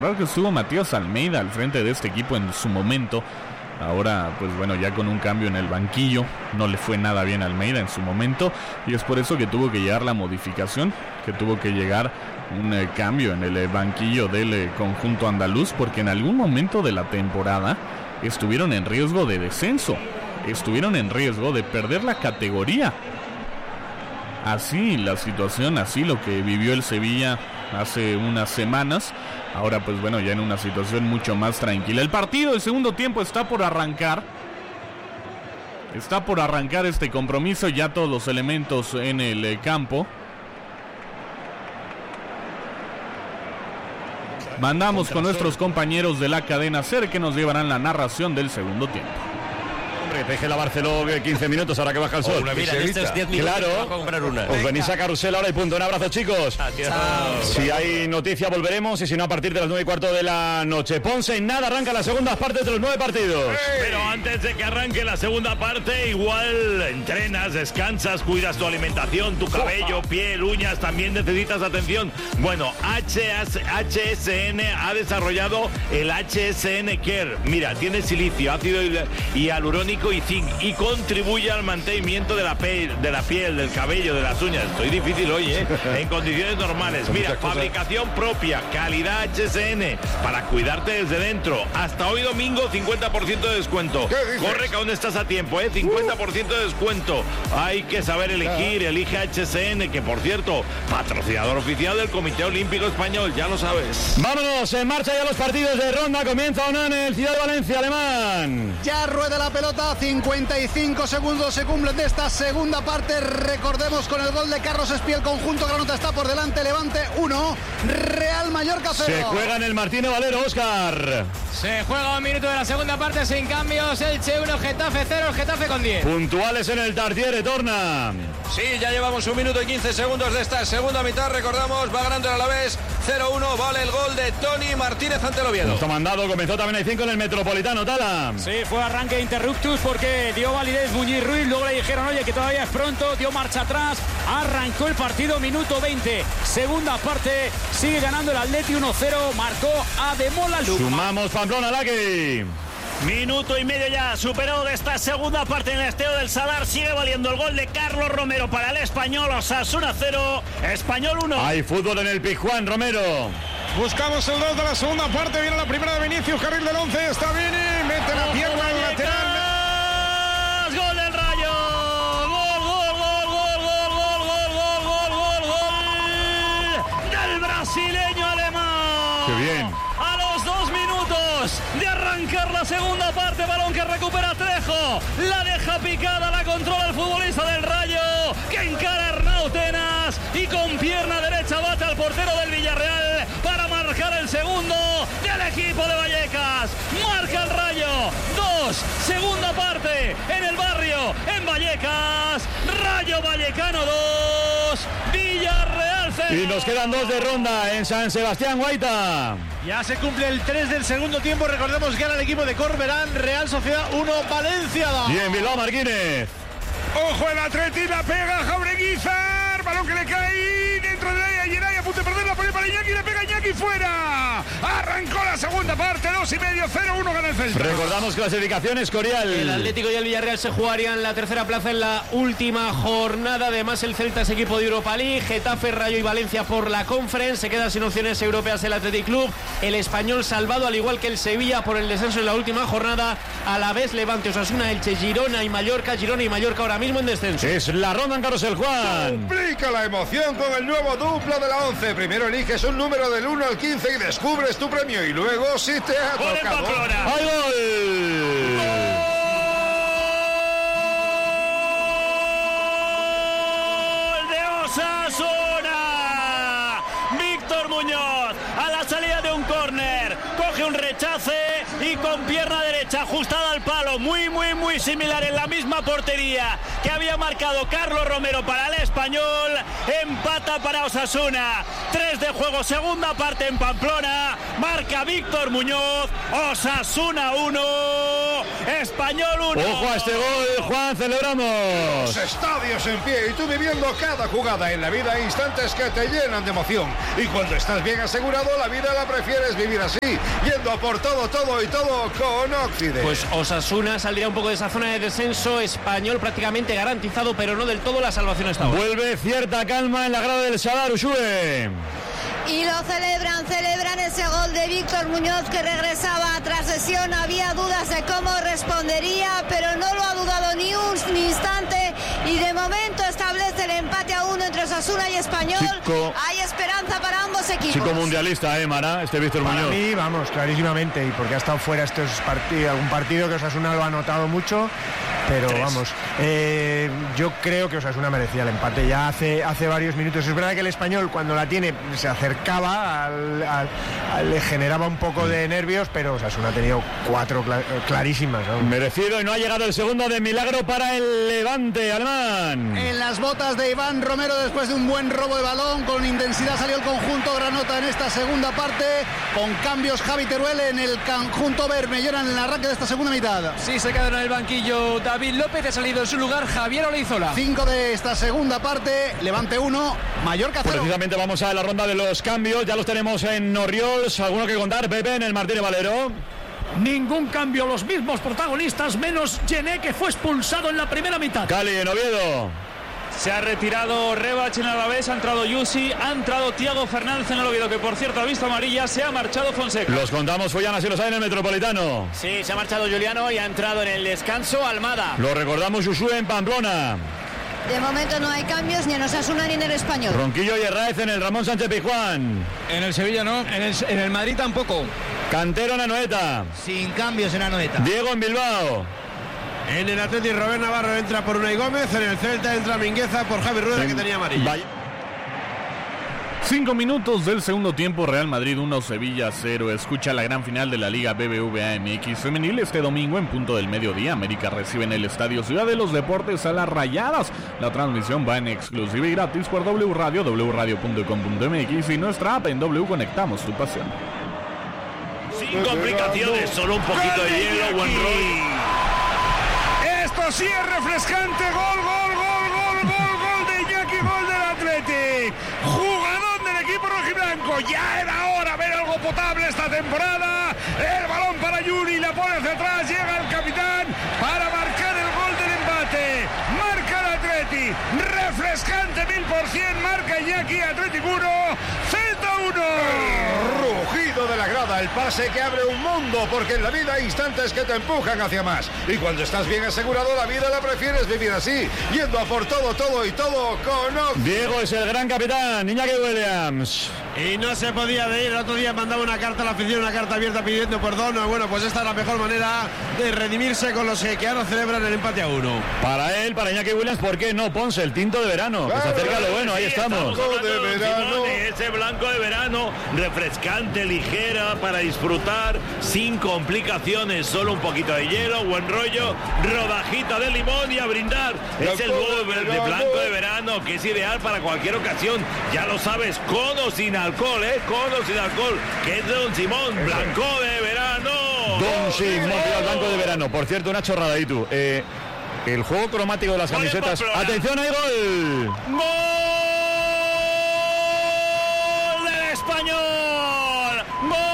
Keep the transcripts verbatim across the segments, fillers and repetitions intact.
Claro que estuvo Matías Almeida al frente de este equipo en su momento. Ahora, pues bueno, ya con un cambio en el banquillo, no le fue nada bien a Almeida en su momento, y es por eso que tuvo que llegar la modificación, que tuvo que llegar un eh, cambio en el eh, banquillo del eh, conjunto andaluz, porque en algún momento de la temporada estuvieron en riesgo de descenso, estuvieron en riesgo de perder la categoría. Así la situación, así lo que vivió el Sevilla hace unas semanas. Ahora pues bueno, ya en una situación mucho más tranquila. El partido del segundo tiempo está por arrancar. Está por arrancar este compromiso, ya todos los elementos en el eh, campo. Mandamos con nuestros compañeros de la cadena SER que nos llevarán la narración del segundo tiempo. Deje la Barceló quince minutos ahora que baja el sol. Oh, una Mira, en estos diez minutos claro, a comprar una. Os venís a Carrusel ahora y punto. Un abrazo, chicos. Adiós. Si hay noticia volveremos, y si no a partir de las nueve y cuarto de la noche. Ponce, en nada arranca la segunda parte de los nueve partidos. ¡Hey! Pero antes de que arranque la segunda parte, igual entrenas, descansas, cuidas tu alimentación, tu cabello, piel, uñas, también necesitas atención. Bueno, H S N ha desarrollado el H S N Care. Mira, tiene silicio, ácido hialurónico y zinc, y contribuye al mantenimiento de la piel, de la piel, del cabello, de las uñas. Estoy difícil hoy, ¿eh? En condiciones normales. Mira, fabricación propia, calidad H S N, para cuidarte desde dentro. Hasta hoy domingo, cincuenta por ciento de descuento. Corre que aún estás a tiempo, ¿eh? cincuenta por ciento de descuento. Hay que saber elegir, elige H S N, que por cierto, patrocinador oficial del Comité Olímpico Español, ya lo sabes. Vámonos, en marcha ya los partidos de ronda. Comienza Onana en el Ciudad de Valencia, alemán. Ya rueda la pelota, cincuenta y cinco segundos se cumplen de esta segunda parte. Recordemos con el gol de Carlos Espí, el conjunto granota está por delante. Levante uno, Real Mallorca cero. Se juega en el Martínez Valero, Óscar. Se juega un minuto de la segunda parte sin cambios. Elche uno, Getafe cero, el Getafe con diez. Puntuales en el Tartiere, torna. Sí, ya llevamos un minuto y quince segundos de esta segunda mitad. Recordamos, va ganando el Alavés cero uno. Vale el gol de Tony Martínez ante el Oviedo. Está mandado, comenzó también el cinco en el Metropolitano, Tala. Sí, fue arranque interruptus porque dio validez Muñiz Ruiz. Luego le dijeron, oye, que todavía es pronto. Dio marcha atrás. Arrancó el partido, minuto veinte. Segunda parte, sigue ganando el Atleti uno cero. Marcó Ademola Luz. Sumamos Pamplona, Laki. Minuto y medio ya superado de esta segunda parte en el Estadio del Sadar. Sigue valiendo el gol de Carlos Romero para el Español. Osasuna cero, Español uno. Hay fútbol en el Pizjuán, Romero. Buscamos el dos de la segunda parte. Viene la primera de Vinicius, carril del once. Está bien, mete la pierna al lateral. Gol del Rayo. Gol, gol, gol, gol, gol, gol, gol, gol, gol, gol, gol del brasileño alemán. Qué bien. A los dos minutos de arrancar la segunda parte, balón que recupera Trejo, la deja picada, la controla el futbolista del Rayo, que encara a Arnautenas y con pierna derecha bate al portero del Villarreal para marcar el segundo del equipo de Vallecas. Marca el Rayo, dos, segunda parte en el barrio, en Vallecas, Rayo Vallecano dos, Villarreal cero. Y nos quedan dos de ronda en San Sebastián, Guaita. Ya se cumple el tres del segundo tiempo. Recordemos que era el equipo de Corberán. Real Sociedad uno, Valencia dos. Bien, Bilbao Martínez. Ojo el Atleti, la pega Jaureguizar. Balón que le cae dentro de ella. Yeray a punto de perder, la pone para Iñaki. Le pega Iñaki fuera. Arrancó la segunda parte. Dos y medio, cero uno gana el Celta. Recordamos clasificación Escorial. El Atlético y el Villarreal se jugarían la tercera plaza en la última jornada. Además, el Celta es equipo de Europa League. Getafe, Rayo y Valencia por la Conference. Se queda sin opciones europeas el Athletic Club. El Español salvado, al igual que el Sevilla, por el descenso en la última jornada. A la vez, Levante, Osasuna, Elche, Girona y Mallorca. Girona y Mallorca ahora mismo en descenso. Es la ronda en Carrusel, Juan. Complica la emoción con el nuevo duplo de la once. Primero eliges un número del uno al quince y descubres tu premio. Y luego, si te ha Gol en tocado... Pamplona. ¡Hay gol! ¡Gol de Osasuna! Víctor Muñoz a la salida de un córner, coge un rechace y con pierna derecha ajustada al palo, muy muy muy similar en la misma portería que había marcado Carlos Romero para el Español, empata para Osasuna. Tres de juego, segunda parte en Pamplona, marca Víctor Muñoz. Osasuna uno, Español uno. Ojo a este gol, Juan, celebramos. Los estadios en pie y tú viviendo cada jugada. En la vida hay instantes que te llenan de emoción. Y cuando estás bien asegurado, la vida la prefieres vivir así, yendo a por todo, todo y todo con Occident. Pues Osasuna saldría un poco de esa zona de descenso. Español prácticamente garantizado, pero no del todo la salvación hasta ahora. Vuelve cierta calma en la grada del Sadar, Ushue. Y lo celebran, celebran ese gol de Víctor Muñoz que regresaba tras lesión. Había dudas de cómo respondería, pero no lo ha dudado ni un ni instante. Y de momento establece el empate a uno entre Osasuna y Español. Chico, Hay esperanza para ambos equipos. Chico mundialista, ¿eh, Mara? Este Víctor Para Muñoz. mí, vamos, clarísimamente. Y porque ha estado fuera estos partidos, algún partido que Osasuna lo ha notado mucho. Pero Tres. vamos, eh, yo creo que Osasuna merecía el empate ya hace, hace varios minutos. Es verdad que el Español cuando la tiene se acercaba, al, al, al, le generaba un poco de nervios, pero Osasuna ha tenido cuatro cl- clarísimas, ¿no? Merecido, y no ha llegado el segundo de milagro para el Levante, Alemán. En las botas de Iván Romero, después de un buen robo de balón, con intensidad salió el conjunto granota en esta segunda parte, con cambios Javi Teruel en el conjunto Bermellón en el arranque de esta segunda mitad. Sí, se quedaron en el banquillo David López, ha salido en su lugar Javier Olaizola. Cinco de esta segunda parte, Levante uno, Mallorca cero. Precisamente vamos a la ronda de los cambios, ya los tenemos en Orriols. ¿Alguno que contar, Pepe, en el Martínez Valero? Ningún cambio, los mismos protagonistas, menos Gené, que fue expulsado en la primera mitad. Cali, en Oviedo. Se ha retirado Rebach en el Alavés, ha entrado Yusi, ha entrado Thiago Fernández en el Oviedo, que por cierto ha visto amarilla, se ha marchado Fonseca. Los contamos, Follana, si los hay en el Metropolitano. Sí, se ha marchado Juliano y ha entrado en el descanso Almada. Lo recordamos, Ushue en Pamplona. De momento no hay cambios ni en Osasuna ni en el Español. Ronquillo y Herráez en el Ramón Sánchez Pizjuán. En el Sevilla no, en el, en el Madrid tampoco. Cantero en Anoeta. Sin cambios en Anoeta. Diego en Bilbao. En el Atleti, Robert Navarro entra por Unai Gómez. En el Celta entra Mingueza por Javi Rueda, que tenía amarilla. Cinco minutos del segundo tiempo, Real Madrid uno, Sevilla cero. Escucha la gran final de la Liga B B V A M X Femenil este domingo en punto del mediodía. América recibe en el Estadio Ciudad de los Deportes a las Rayadas. La transmisión va en exclusiva y gratis por W Radio, w radio punto com punto m x y nuestra app en W. Conectamos tu pasión. Sin complicaciones, solo un poquito de hielo, buen rollo. Esto sí es refrescante. Gol, gol, gol, gol, gol, gol de Iñaki, gol del Athletic. Jugador del equipo rojiblanco. Ya era hora ver algo potable esta temporada. El balón para Yuri, la pone hacia atrás. Llega el capitán para marcar el gol del empate. Marca el Athletic. Refrescante mil por cien. Marca Iñaki, Athletic uno, Celta uno. Rugido de la grada, el pase que abre un mundo, porque en la vida hay instantes que te empujan hacia más. Y cuando estás bien asegurado, la vida la prefieres vivir así, yendo a por todo, todo y todo con Occident. Diego es el gran capitán, Iñaki Williams. Y no se podía de ir, el otro día mandaba una carta a la afición, una carta abierta pidiendo perdón. Bueno, pues esta es la mejor manera de redimirse con los que ahora celebran el empate a uno. Para él, para Iñaki Williams, ¿por qué no? Ponce, el tinto de verano, que se acerca a lo bueno, ahí Sí, estamos. estamos de verano. Simone, ese blanco de verano, refrescante, ligera, para disfrutar, sin complicaciones, solo un poquito de hielo, buen rollo, rodajita de limón y a brindar. Es el nuevo de, de blanco de verano, que es ideal para cualquier ocasión, ya lo sabes, con o sin alcohol, ¿eh? Con o sin alcohol, que es de Don Simón, blanco de verano. Don Simón, el blanco de verano. Por cierto, una chorrada ahí tú. Eh, el juego cromático de las Gol de camisetas. Pamplona. ¡Atención, hay gol! ¡Gol del Español!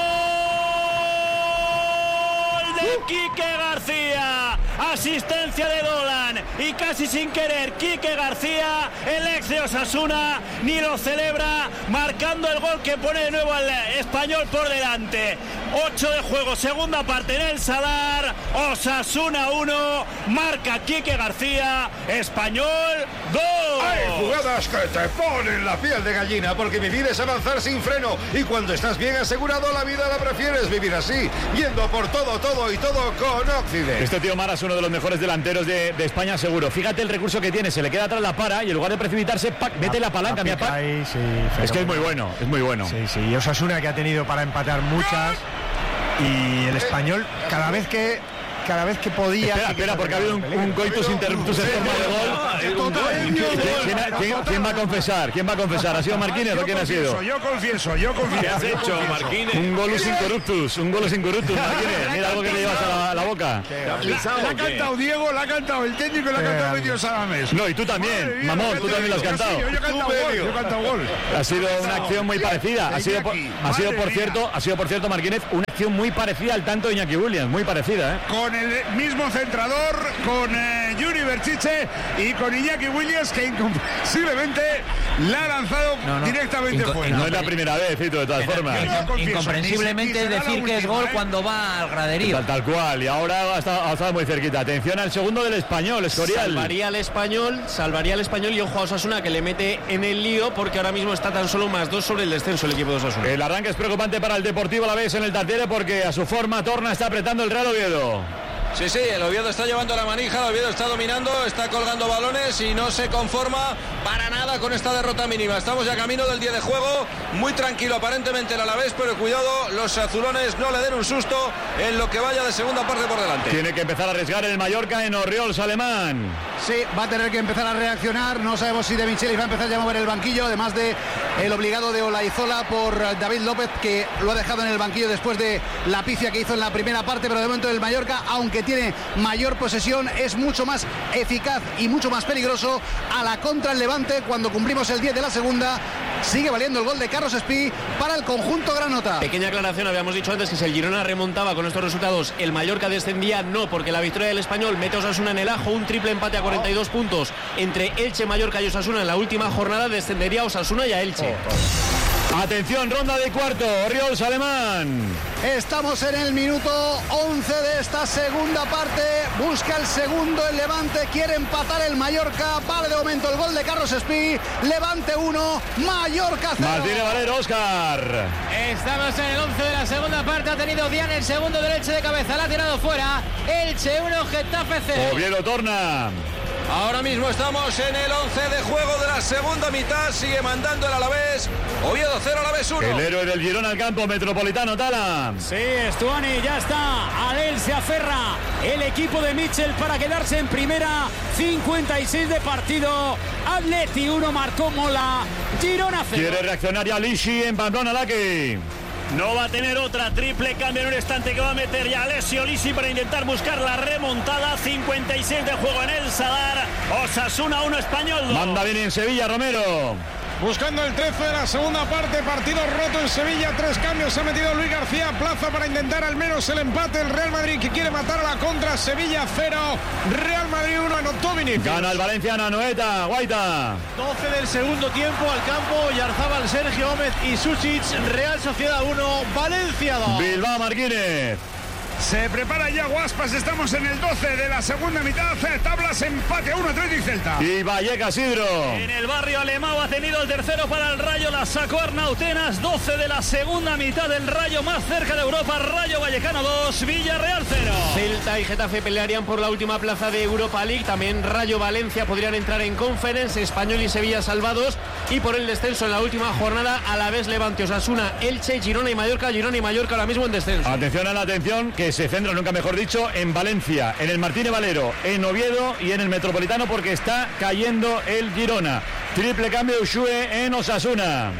¡Gol de Quique García! Asistencia de Dolan y casi sin querer Quique García, el ex de Osasuna, ni lo celebra, marcando el gol que pone de nuevo al Español por delante. ocho de juego, segunda parte en el Sadar. Osasuna uno, marca Quique García, Español dos. Hay jugadas que te ponen la piel de gallina, porque vivir es avanzar sin freno, y cuando estás bien asegurado, la vida la prefieres vivir así, yendo por todo, todo y todo con Occident. Este tío Mara es uno de los mejores delanteros de, de España, seguro. Fíjate el recurso que tiene, se le queda atrás la para y en lugar de precipitarse, ¡pac! Mete la palanca, mi papá. Ahí, sí, es que es muy bueno, es muy bueno. Sí, sí, y Osasuna, que ha tenido para empatar muchas, y el Español, cada vez que cada vez que podía. Espera, espera, porque ha habido un, un coitus interruptus en forma de gol. ¿Quién, quién, quién va a confesar? ¿Quién va a confesar? ¿Ha sido Marquínez o quién ha sido? Yo confieso, yo confieso. ¿Qué has hecho, Marquínez? Un golus incorruptus, un golus incorruptus, Marquínez. Mira algo que le llevas a la, a la boca. La, la ha cantado Diego, la ha cantado el técnico y la ha cantado el tío Salames. No, y tú también, mamón, tú también lo has cantado. Yo he cantado gol, yo he cantado gol. Ha sido una acción muy parecida. Ha sido, por, ha sido por cierto, ha sido por cierto, Marquínez, una acción muy parecida al tanto de Iñaki Williams, muy parecida, ¿eh? Con el mismo centrador, con eh, Yuri Berchiche y con Iñaki Williams, que incomprensiblemente la ha lanzado no, no. directamente Inco fuera. No es la primera vez, Cito, de todas Pero, formas. no, confieso, incomprensiblemente ni se, ni decir que es gol ¿eh? cuando va al graderío. Tal, tal cual, y ahora ha estado, ha estado muy cerquita. Atención al segundo del Español, Escorial. Salvaría al Español, salvaría al Español y ojo a Osasuna, que le mete en el lío porque ahora mismo está tan solo más dos sobre el descenso el equipo de Osasuna. El arranque es preocupante para el Deportivo Alavés en el Tartiere porque a su forma Torna está apretando el Real Oviedo. Sí, sí, el Oviedo está llevando la manija, el Oviedo está dominando, está colgando balones y no se conforma para nada con esta derrota mínima. Estamos ya camino del día de juego, muy tranquilo aparentemente el Alavés, pero cuidado, los azulones no le den un susto en lo que vaya de segunda parte por delante. Tiene que empezar a arriesgar el Mallorca en Orriols, Alemán. Sí, va a tener que empezar a reaccionar, no sabemos si De Michelis va a empezar ya a mover el banquillo, además de el obligado de Olaizola por David López, que lo ha dejado en el banquillo después de la pifia que hizo en la primera parte, pero de momento el Mallorca, aunque tiene mayor posesión, es mucho más eficaz y mucho más peligroso a la contra el Levante. Cuando cumplimos el diez de la segunda, sigue valiendo el gol de Carlos Espí para el conjunto granota. Pequeña aclaración, habíamos dicho antes que si el Girona remontaba con estos resultados, el Mallorca descendía, no, porque la victoria del Español mete a Osasuna en el ajo, un triple empate a cuarenta y dos puntos entre Elche, Mallorca y Osasuna en la última jornada, descendería a Osasuna y a Elche. Oh, oh. Atención, ronda de cuarto, Orriols, Alemán. Estamos en el minuto once de esta segunda parte. Busca el segundo el Levante. Quiere empatar el Mallorca. Vale de momento el gol de Carlos Espí. Levante uno, Mallorca cero. Martínez Valero, Óscar. Estamos en el once de la segunda parte. Ha tenido Diane el segundo del Elche de cabeza. La ha tirado fuera. Elche uno, Getafe cero. Oviedo Torna. Ahora mismo estamos en el once de juego de la segunda mitad. Sigue mandando el Alavés. Oviedo cero, Alavés uno. El héroe del Girona al campo metropolitano, Tala. Sí, Stuani ya está. A él se aferra el equipo de Mitchell para quedarse en primera. cincuenta y seis de partido. Atleti uno, marcó Mola. Girona cero. Quiere reaccionar ya Lishi en Pamplona, Laki. No va a tener otra, triple cambio en un instante que va a meter ya Alessio Lisi para intentar buscar la remontada. cincuenta y seis de juego en el Sadar. Osasuna uno, Español dos. Manda bien en Sevilla, Romero. Buscando el trece de la segunda parte, partido roto en Sevilla, tres cambios, se ha metido Luis García Plaza para intentar al menos el empate. El Real Madrid que quiere matar a la contra, Sevilla cero, Real Madrid uno, anotó Vinicius. Gana el Valenciano, Noeta, Guaita. doce del segundo tiempo al campo, Yarzábal, Sergio Gómez y Susic. Real Sociedad uno, Valencia dos. Bilbao, Marquínez. Se prepara ya Guaspas, estamos en el doce de la segunda mitad, tablas empate uno, Athletic Celta. Y Vallecas, Isidro. En el barrio Alemão ha tenido el tercero para el Rayo, la sacó Arnautenas, doce de la segunda mitad del Rayo, más cerca de Europa, Rayo Vallecano dos, Villarreal cero. Celta y Getafe pelearían por la última plaza de Europa League, también Rayo Valencia podrían entrar en Conference, Español y Sevilla salvados, y por el descenso en la última jornada, Alavés, Levante, Osasuna, Elche, Girona y Mallorca, Girona y Mallorca ahora mismo en descenso. Atención a la atención, que se centra, nunca mejor dicho, en Valencia, en el Martínez Valero, en Oviedo y en el Metropolitano, porque está cayendo el Girona. Triple cambio de Ushue en Osasuna.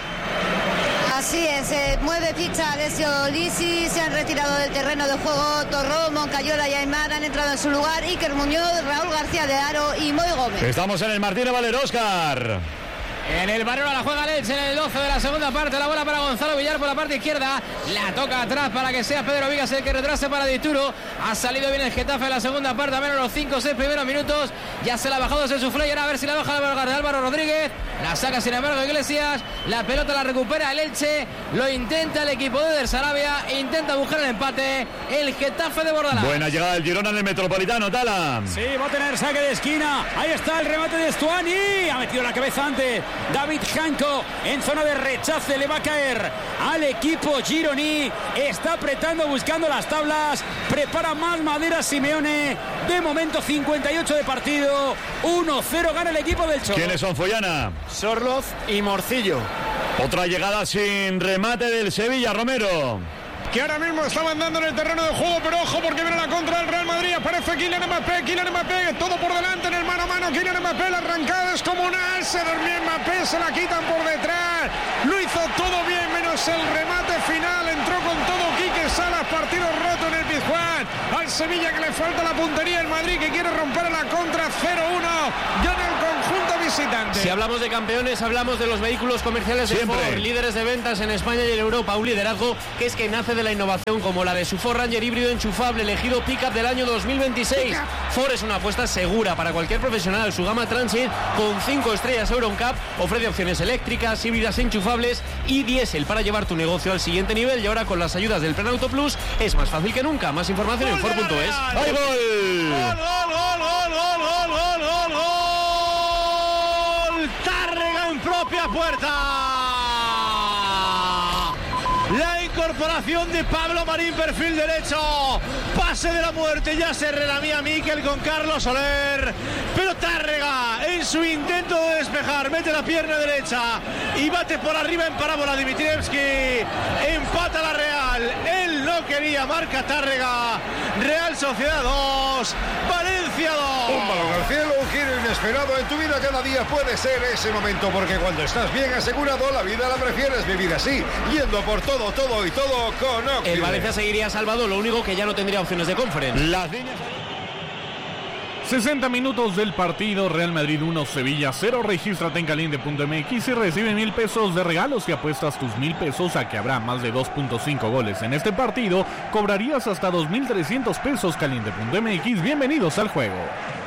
Así es, eh, mueve ficha Alessio Lisi, se han retirado del terreno de juego Torró, Moncayola y Aymar, han entrado en su lugar Iker Muñoz, Raúl García de Aro y Moy Gómez. Estamos en el Martínez Valero, Óscar. En el Barrio la juega Leche en el doce de la segunda parte. La bola para Gonzalo Villar por la parte izquierda. La toca atrás para que sea Pedro Vigas el que retrase para Dituro. Ha salido bien el Getafe en la segunda parte. A menos los cinco o seis primeros minutos. Ya se la ha bajado ese suflé. Y ahora a ver si la baja la de Álvaro Rodríguez. La saca sin embargo Iglesias. La pelota la recupera el Elche. Lo intenta el equipo de Der Sarabia. Intenta buscar el empate. El Getafe de Bordalás. Buena llegada del Girona en el Metropolitano, Tala. Sí, va a tener saque de esquina. Ahí está el remate de Stuani. Ha metido la cabeza antes David Janko en zona de rechace, le va a caer al equipo gironí, está apretando buscando las tablas, prepara más madera Simeone, de momento cincuenta y ocho de partido, uno cero gana el equipo del Cholo. ¿Quiénes son, Follana? Sorloz y Morcillo. Otra llegada sin remate del Sevilla, Romero. que ahora mismo está mandando en el terreno de juego, pero ojo porque viene la contra del Real Madrid. Aparece Kylian Mbappé, Kylian Mbappé, todo por delante en el mano a mano. Kylian Mbappé, la arrancada descomunal, se dormía Mbappé, se la quitan por detrás. Lo hizo todo bien, menos el remate final. Entró con todo Quique Salas, partido roto en el Pizjuán. Al Sevilla que le falta la puntería, el Madrid que quiere romper la contra. Cero uno, gana el conjunto visitante. Si hablamos de campeones, hablamos de los vehículos comerciales de Siempre. Ford, líderes de ventas en España y en Europa. Un liderazgo que es que nace de la innovación, como la de su Ford Ranger híbrido enchufable, elegido Pickup del año dos mil veintiséis. Ford es una apuesta segura para cualquier profesional. Su gama Transit, con cinco estrellas EuroNCAP, ofrece opciones eléctricas, híbridas enchufables y diésel para llevar tu negocio al siguiente nivel. Y ahora con las ayudas del Plan Auto Plus es más fácil que nunca. Más información en Ford punto es. ¡Hay gol! ¡Gol, gol, gol, gol, gol, gol, gol, gol, gol! Tárrega en propia puerta. La incorporación de Pablo Marín, perfil derecho. Pase de la muerte, ya se relamía Miquel con Carlos Soler. Pero Tárrega, en su intento de despejar, mete la pierna derecha y bate por arriba en parábola Dimitrievski. Empata la Real. Él no quería, marca Tárrega. Real Sociedad dos, Valencia dos. Un balón al cielo, un giro inesperado en tu vida cada día puede ser ese momento, porque cuando estás bien asegurado, la vida la prefieres vivir así, yendo por todo, todo y todo con Occident. El Valencia seguiría salvado, lo único que ya no tendría opciones de conference. Las líneas... sesenta minutos del partido, Real Madrid uno, Sevilla cero. Regístrate en caliente punto m x y recibe mil pesos de regalos si apuestas tus mil pesos a que habrá más de dos punto cinco goles en este partido. Cobrarías hasta dos mil trescientos pesos. caliente punto m x, bienvenidos al juego.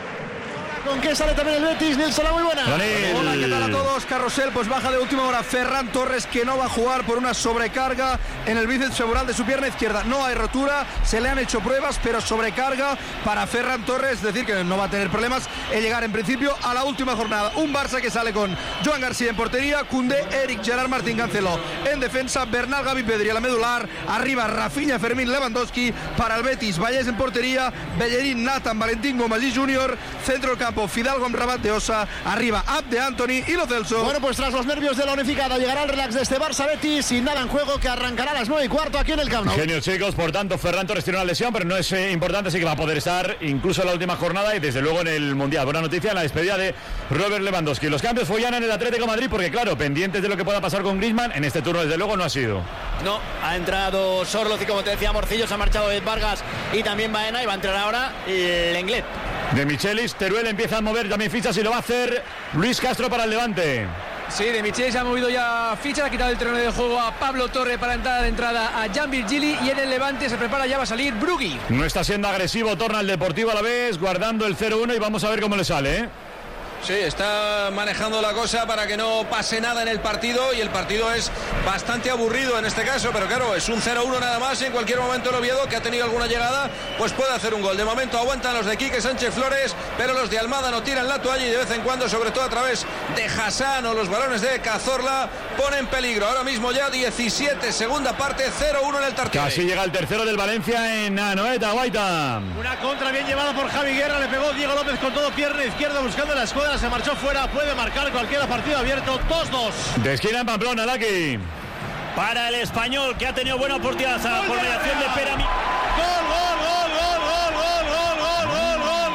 ¿Con qué sale también el Betis? Nilsson, muy buena. Daniel. Hola, ¿qué tal a todos? Carrusel, pues baja de última hora Ferran Torres, que no va a jugar por una sobrecarga en el bíceps femoral de su pierna izquierda. No hay rotura, se le han hecho pruebas, pero sobrecarga para Ferran Torres, es decir, que no va a tener problemas en llegar en principio a la última jornada. Un Barça que sale con Joan García en portería, Koundé, Eric, Gerard Martín, Cancelo en defensa, Bernal, Gavi, Pedri a la medular, arriba Rafinha, Fermín, Lewandowski. Para el Betis, Vallés en portería, Bellerín, Nathan, Valentín, Gomasí junior, centro del campo Fidalgo, Amrabat de Osa, arriba Abde, Anthony y Lo Celso. Bueno, pues tras los nervios de la unificada llegará el relax de este Barça Betis sin nada en juego, que arrancará a las nueve y cuarto aquí en el Camp Nou. Genios, chicos, por tanto Ferran Torres tiene una lesión, pero no es eh, importante, así que va a poder estar incluso en la última jornada y desde luego en el Mundial. Buena noticia en la despedida de Robert Lewandowski. Los cambios follan en el Atlético de Madrid porque claro, pendientes de lo que pueda pasar con Griezmann, en este turno desde luego no ha sido. No, ha entrado Sorloz y como te decía Morcillo, se ha marchado Ed Vargas y también Baena, y va a entrar ahora Lenglet. De Michelis, Teruel empieza a mover también fichas y lo va a hacer Luis Castro para el Levante. Sí, de Michelis ha movido ya ficha, ha quitado el terreno de juego a Pablo Torre para entrar de entrada a Jan Virgili, y en el Levante se prepara, ya va a salir Brugui. No está siendo agresivo, torna el Deportivo a la vez, guardando el cero uno y vamos a ver cómo le sale, ¿eh? Sí, está manejando la cosa para que no pase nada en el partido, y el partido es bastante aburrido en este caso, pero claro, es un cero uno nada más y en cualquier momento el Oviedo, que ha tenido alguna llegada, pues puede hacer un gol. De momento aguantan los de Quique Sánchez Flores, pero los de Almada no tiran la toalla y de vez en cuando, sobre todo a través de Hassan o los balones de Cazorla, ponen peligro. Ahora mismo ya diecisiete, segunda parte, cero uno en el Tartiere. Casi llega el tercero del Valencia en Anoeta, Guaita. Una contra bien llevada por Javi Guerra, le pegó Diego López con todo, pierna izquierda buscando la escuadra, se marchó fuera, puede marcar cualquiera, partido abierto, dos dos. De esquina en Pamplona, Laki. Para el Español, que ha tenido buena oportunidad por mediación de Pera. Gol, gol, gol, gol, gol, gol, gol, gol, gol,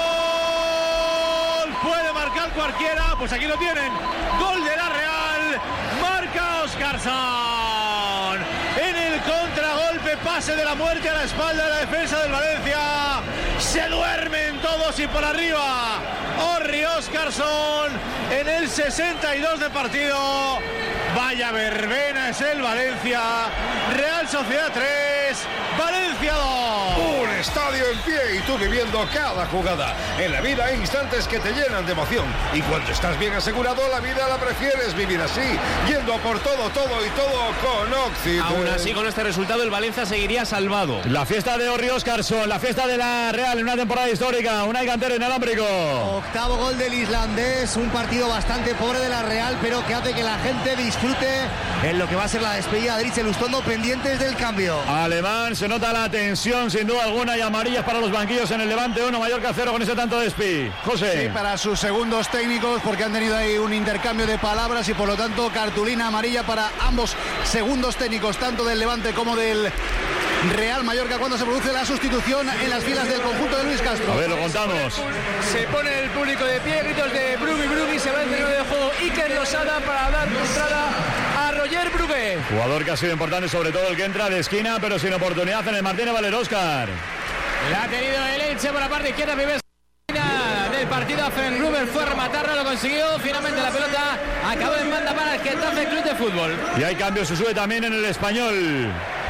gol, gol. Puede marcar cualquiera, pues aquí lo tienen. Gol de la Real, marca Óscarson. En el contragolpe, pase de la muerte a la espalda de la defensa del Valencia. Se duermen todos y por arriba Orri Óscarson en el sesenta y dos de partido. Vaya verbena es el Valencia. Real Sociedad tres, Valencia dos. Un estadio en pie y tú viviendo cada jugada. En la vida hay instantes que te llenan de emoción, y cuando estás bien asegurado, la vida la prefieres vivir así, yendo por todo, todo y todo con Occident. Aún así, con este resultado el Valencia seguiría salvado. La fiesta de Orri Óscarson, la fiesta de la Real en una temporada histórica, Unai Cantero inalámbrico. Octavo gol del islandés, un partido bastante pobre de la Real, pero que hace que la gente disfrute en lo que va a ser la despedida de Richel Ustondo, pendientes del cambio. Ale alemán. Se nota la tensión, sin duda alguna, y amarillas para los banquillos en el Levante uno, Mallorca cero con ese tanto de Espi. José. Sí, para sus segundos técnicos, porque han tenido ahí un intercambio de palabras y por lo tanto cartulina amarilla para ambos segundos técnicos, tanto del Levante como del Real Mallorca, cuando se produce la sustitución en las filas del conjunto de Luis Castro. A ver, lo contamos. Se pone el público de pie, gritos de Brugui, Brugui, se va el terreno de juego Iker Losada para dar entrada a Roger Brugge. Jugador que ha sido importante, sobre todo el que entra de esquina, pero sin oportunidad en el Martínez Valero. Óscar. La ha tenido el Elche por la parte izquierda, primera esquina del partido. Hazen Ruber fue a rematarla, lo consiguió. Finalmente la pelota acabó en banda para el Getafe Club de Fútbol. Y hay cambios, se sube también en el Español.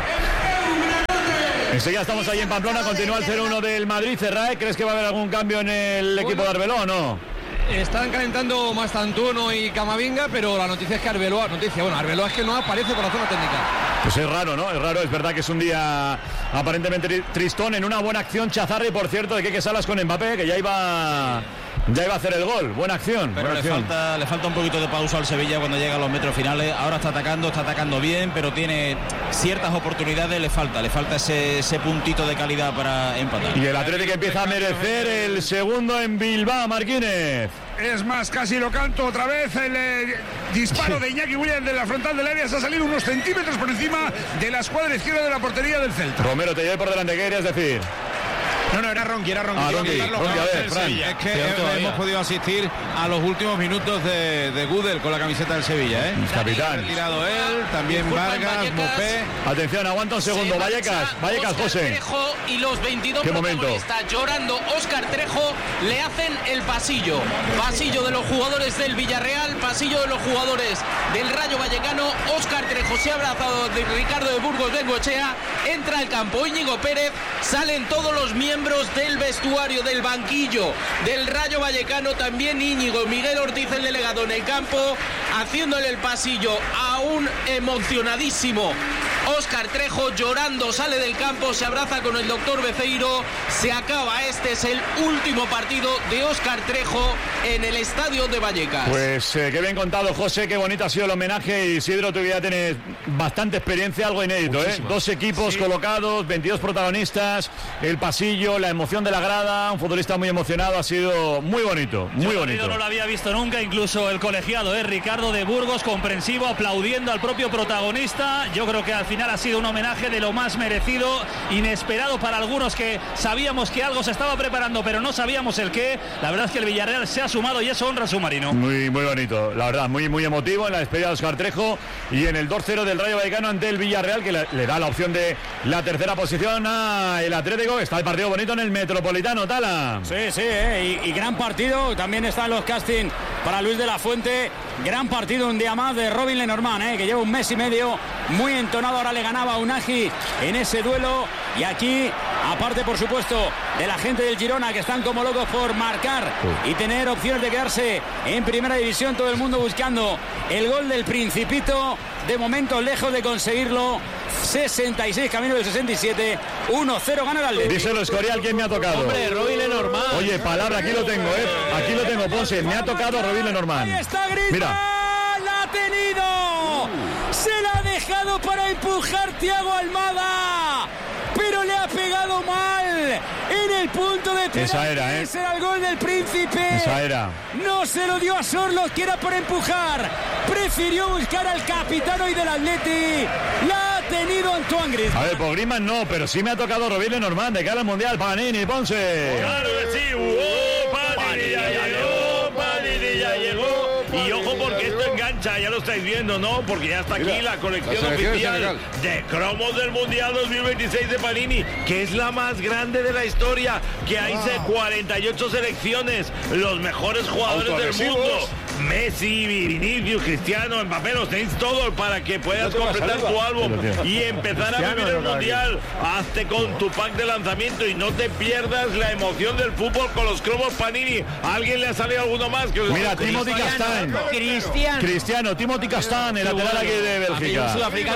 Enseguida estamos ahí en Pamplona, continúa el cero uno del Madrid. Cerrae, ¿crees que va a haber algún cambio en el equipo de Arbeloa o no? Están calentando Mastantuono y Camavinga, pero la noticia es que Arbeloa, noticia, bueno, Arbeloa es que no aparece por la zona técnica. Pues es raro, ¿no? Es raro, es verdad que es un día aparentemente tristón. En una buena acción, Chazarri, por cierto, de Keke Salas con Mbappé, que ya iba... Ya iba a hacer el gol, buena acción. Pero buena le, acción. Falta, le falta un poquito de pausa al Sevilla cuando llega a los metros finales. Ahora está atacando, está atacando bien, pero tiene ciertas oportunidades, le falta, le falta ese, ese puntito de calidad para empatar. Y el Atlético empieza a merecer el segundo en Bilbao, Marquínez. Es más, casi lo canto otra vez. El eh, disparo de Iñaki Williams de la frontal del área se ha salido unos centímetros por encima de la escuadra izquierda de la portería del Celta. Romero, te llevé por delante, ¿qué querías decir? No, no, era Ronqui, era Ronqui. Ah, Ronqui, Ronqui, a ver, Fran. Es que hemos, hemos podido asistir a los últimos minutos de, de Gudel con la camiseta del Sevilla, ¿eh? Capitán. Ha retirado él, también Vargas, Mopé. Atención, aguanta un segundo. Vallecas, Vallecas, José. Trejo y los veintidós ¿Qué momento? protagonistas llorando. Óscar Trejo le hacen el pasillo. Pasillo de los jugadores del Villarreal, pasillo de los jugadores del Rayo Vallecano. Óscar Trejo se ha abrazado de Ricardo de Burgos Bengoechea. Entra al campo Íñigo Pérez. Salen todos los miembros del vestuario, del banquillo del Rayo Vallecano, también Íñigo, Miguel Ortiz, el delegado, en el campo, haciéndole el pasillo a un emocionadísimo Óscar Trejo. Llorando sale del campo, se abraza con el doctor Beceiro. Se acaba, este es el último partido de Óscar Trejo en el estadio de Vallecas. Pues eh, qué bien contado, José, qué bonito ha sido el homenaje. Isidro, tú ya tienes bastante experiencia, algo inédito, Muchísimo. ¿eh? Dos equipos sí. colocados, veintidós protagonistas, el pasillo, la emoción de la grada, un futbolista muy emocionado, ha sido muy bonito, muy Yo bonito. No lo había visto nunca, incluso el colegiado, ¿eh? Ricardo de Burgos, comprensivo, aplaudiendo al propio protagonista. Yo creo que al final ha sido un homenaje de lo más merecido, inesperado para algunos que sabíamos que algo se estaba preparando, pero no sabíamos el qué. La verdad es que el Villarreal se ha sumado y eso honra a su marino. Muy, muy bonito, la verdad, muy, muy emotivo en la despedida de Óscar Trejo y en el dos cero del Rayo Vallecano ante el Villarreal, que le, le da la opción de la tercera posición al Atlético. Está el partido bonito en el Metropolitano, Tala. Sí, sí, eh, y, y gran partido. También están los casting para Luis de la Fuente. Gran partido un día más de Robin Lenormand, eh, que lleva un mes y medio muy entonado. Ahora le ganaba a Unagi en ese duelo. Y aquí, aparte por supuesto de la gente del Girona, que están como locos por marcar y tener opciones de quedarse en primera división, todo el mundo buscando el gol del Principito. De momento lejos de conseguirlo. sesenta y seis, camino del sesenta y siete. uno cero gana el Atlético. Díselo, Escorial, ¿quién me ha tocado? Hombre, Robin Lenormand. Oye, palabra, aquí lo tengo, ¿eh? Aquí lo tengo, Ponce. Me ha tocado Robin Lenormand. Ahí está Griezmann. Mira. La ha tenido. Se la ha dejado para empujar Thiago Almada. Pero le ha pegado mal en el punto de penalti. Esa era, ¿eh? Ese era el gol del Príncipe. Esa era. No se lo dio a Sorlos, que era por empujar. Prefirió buscar al capitán hoy del Atleti. La ha tenido Antoine Griezmann. A ver, por Griezmann no, pero sí me ha tocado Robin Lenormand de cara al Mundial. Panini, Ponce. Claro que sí. ¡Oh, Panini ya llegó! Panini ya llegó. Y ojo porque esto engancha, ya lo estáis viendo, ¿no? Porque ya está aquí Mira, la colección la oficial de cromos del Mundial dos mil veintiséis de Panini, que es la más grande de la historia, que hay wow. cuarenta y ocho selecciones, los mejores jugadores del mundo. Messi, Vinicius, Cristiano, Mbappé, los tenéis todos para que puedas no completar tu álbum y empezar a vivir el Mundial. Hazte con tu pack de lanzamiento y no te pierdas la emoción del fútbol con los cromos Panini. ¿A alguien le ha salido alguno más? Que Mira, Timothy Castán. Cristiano. Cristiano, Timothy Castán, el lateral aquí de Bélgica.